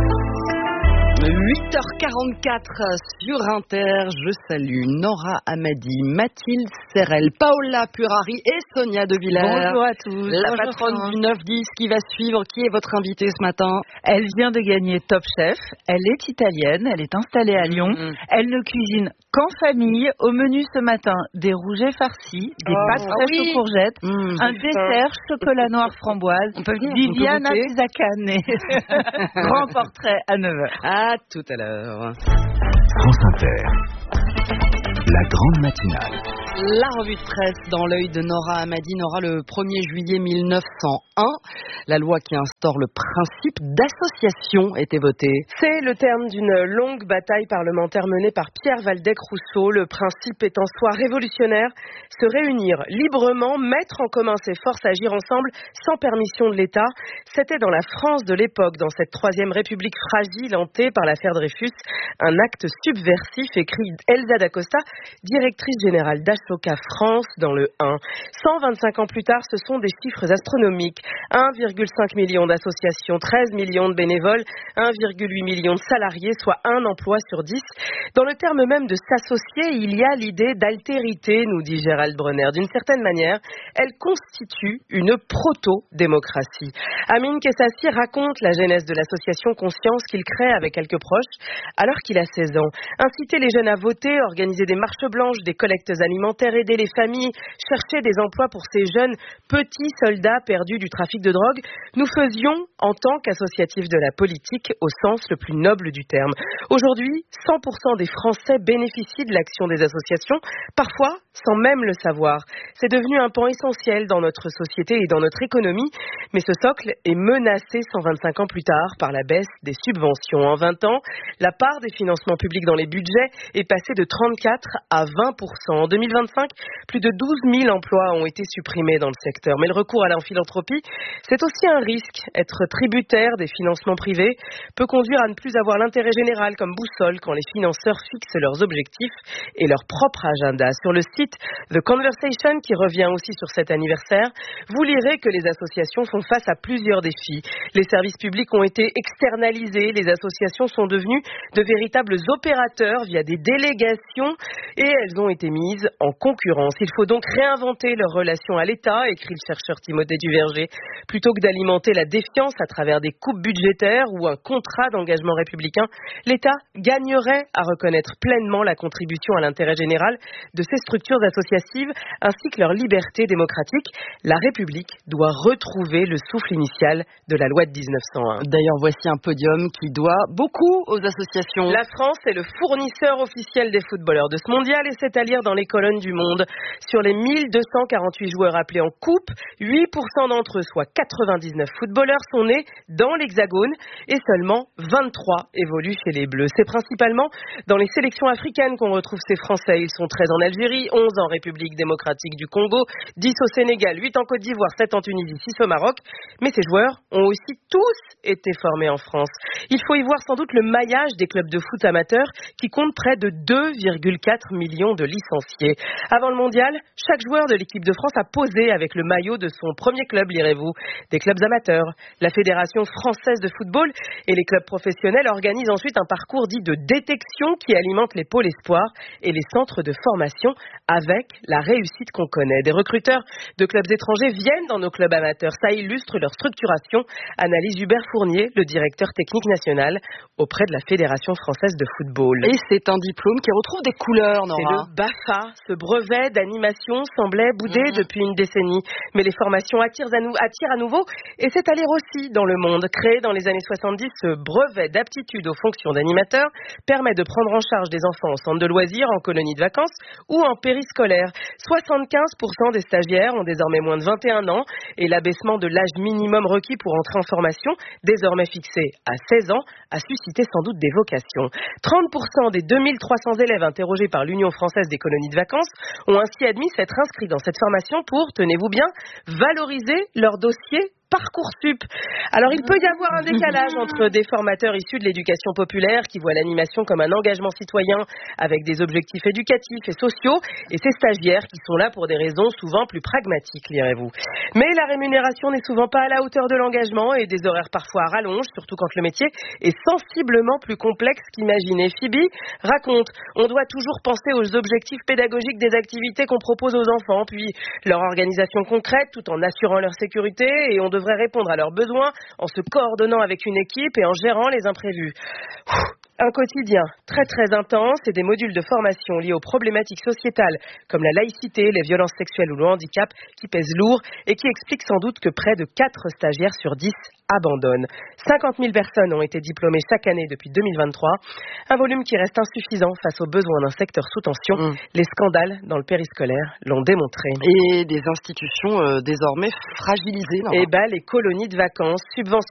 8h44 sur Inter, je salue Nora Amadi, Mathilde Serrel, Paola Purari et Sonia De Villers. Bonjour à tous. La Bonjour patronne Florence. du 9-10 qui va suivre. Qui est votre invitée ce matin? Elle vient de gagner Top Chef, elle est italienne, elle est installée à Lyon, elle ne cuisine qu'en famille. Au menu ce matin, des rougets farcis, des pâtes fraîches aux courgettes, un dessert chocolat noir framboise, Viviana Zacane. Grand portrait à 9h. À tout à l'heure. France Inter, la grande matinale. La revue de presse dans l'œil de Nora Amadi. Nora, le 1er juillet 1901, la loi qui instaure le principe d'association était votée. C'est le terme d'une longue bataille parlementaire menée par Pierre Waldeck-Rousseau. Le principe est en soi révolutionnaire, se réunir librement, mettre en commun ses forces, agir ensemble sans permission de l'État. C'était dans la France de l'époque, dans cette troisième république fragile hantée par l'affaire Dreyfus, un acte subversif, écrit Elsa d'Acosta, directrice générale d'Ashoka France dans le 1. 125 ans plus tard, ce sont des chiffres astronomiques. 1,5 million d'associations, 13 millions de bénévoles, 1,8 million de salariés, soit un emploi sur 10. Dans le terme même de s'associer, il y a l'idée d'altérité, nous dit Gérald Brenner. D'une certaine manière, elle constitue une proto-démocratie. Amin Kessassi raconte la genèse de l'association Conscience qu'il crée avec quelques proches alors qu'il a 16 ans. Inciter les jeunes à voter, organiser des marches blanches, des collectes alimentaires, aider les familles, chercher des emplois pour ces jeunes petits soldats perdus du trafic de drogue, nous faisions en tant qu'associatifs de la politique au sens le plus noble du terme. Aujourd'hui, 100% des Français bénéficient de l'action des associations, parfois sans même le savoir. C'est devenu un pan essentiel dans notre société et dans notre économie, mais ce socle est menacé 125 ans plus tard par la baisse des subventions. En 20 ans, la part des financements publics dans les budgets est passée de 34 à 20%. En 2025, plus de 12 000 emplois ont été supprimés dans le secteur. Mais le recours à la philanthropie, c'est aussi un risque. Être tributaire des financements privés peut conduire à ne plus avoir l'intérêt général comme boussole quand les financeurs fixent leurs objectifs et leur propre agenda. Sur le site The Conversation, qui revient aussi sur cet anniversaire, vous lirez que les associations font face à plusieurs défis. Les services publics ont été externalisés, les associations sont devenues de véritables opérateurs via des délégations et elles ont été mises en concurrence. Il faut donc réinventer leur relation à l'État, écrit le chercheur Timothée Duverger. Plutôt que d'alimenter la défiance à travers des coupes budgétaires ou un contrat d'engagement républicain, l'État gagnerait à reconnaître pleinement la contribution à l'intérêt général de ces structures associatives ainsi que leur liberté démocratique. La République doit retrouver le souffle initial de la loi de 1901. D'ailleurs, voici un podium qui doit beaucoup aux associations. La France est le fournisseur officiel des footballeurs de ce mondial et c'est à lire dans les colonnes du Monde. Sur les 1248 joueurs appelés en coupe, 8% d'entre eux, soit 99 footballeurs, sont nés dans l'Hexagone et seulement 23 évoluent chez les Bleus. C'est principalement dans les sélections africaines qu'on retrouve ces Français. Ils sont 13 en Algérie, 11 en République démocratique du Congo, 10 au Sénégal, 8 en Côte d'Ivoire, 7 en Tunisie, 6 au Maroc. Mais ces joueurs ont aussi tous été formés en France. Il faut y voir sans doute le maillage des clubs de foot amateurs qui comptent près de 2,4 millions de licenciés. Avant le mondial, chaque joueur de l'équipe de France a posé avec le maillot de son premier club, lirez-vous. Des clubs amateurs. La Fédération française de football et les clubs professionnels organisent ensuite un parcours dit de détection qui alimente les pôles espoirs et les centres de formation avec la réussite qu'on connaît. Des recruteurs de clubs étrangers viennent dans nos clubs amateurs. Ça illustre leur structuration, analyse Hubert Fournier, le directeur technique national auprès de la Fédération française de football. Et c'est un diplôme qui retrouve des couleurs, Nora. C'est le BAFA. Ce brevet d'animation semblait boudé depuis une décennie. Mais les formations attirent à nouveau et c'est à lire aussi dans le monde. Créé dans les années 70, ce brevet d'aptitude aux fonctions d'animateur permet de prendre en charge des enfants en centre de loisirs, en colonie de vacances ou en périscolaire. 75% des stagiaires ont désormais moins de 21 ans et l'abaissement de l'âge minimum requis pour entrer en formation, désormais fixé à 16 ans, a suscité sans doute des vocations. 30% des 2300 élèves interrogés par l'Union française des colonies de vacances ont ainsi admis s'être inscrits dans cette formation pour, tenez-vous bien, valoriser leur dossier Parcoursup. Alors il peut y avoir un décalage entre des formateurs issus de l'éducation populaire qui voient l'animation comme un engagement citoyen avec des objectifs éducatifs et sociaux et ces stagiaires qui sont là pour des raisons souvent plus pragmatiques, lirez-vous. Mais la rémunération n'est souvent pas à la hauteur de l'engagement et des horaires parfois à rallonge, surtout quand le métier est sensiblement plus complexe qu'imaginé. Phoebe raconte, on doit toujours penser aux objectifs pédagogiques des activités qu'on propose aux enfants, puis leur organisation concrète tout en assurant leur sécurité et on devrait répondre à leurs besoins en se coordonnant avec une équipe et en gérant les imprévus. Un quotidien très très intense et des modules de formation liés aux problématiques sociétales comme la laïcité, les violences sexuelles ou le handicap qui pèsent lourd et qui expliquent sans doute que près de 4 stagiaires sur 10 abandonnent. 50 000 personnes ont été diplômées chaque année depuis 2023. Un volume qui reste insuffisant face aux besoins d'un secteur sous tension. Les scandales dans le périscolaire l'ont démontré. Et des institutions désormais fragilisées. Eh ben, les colonies de vacances, subventions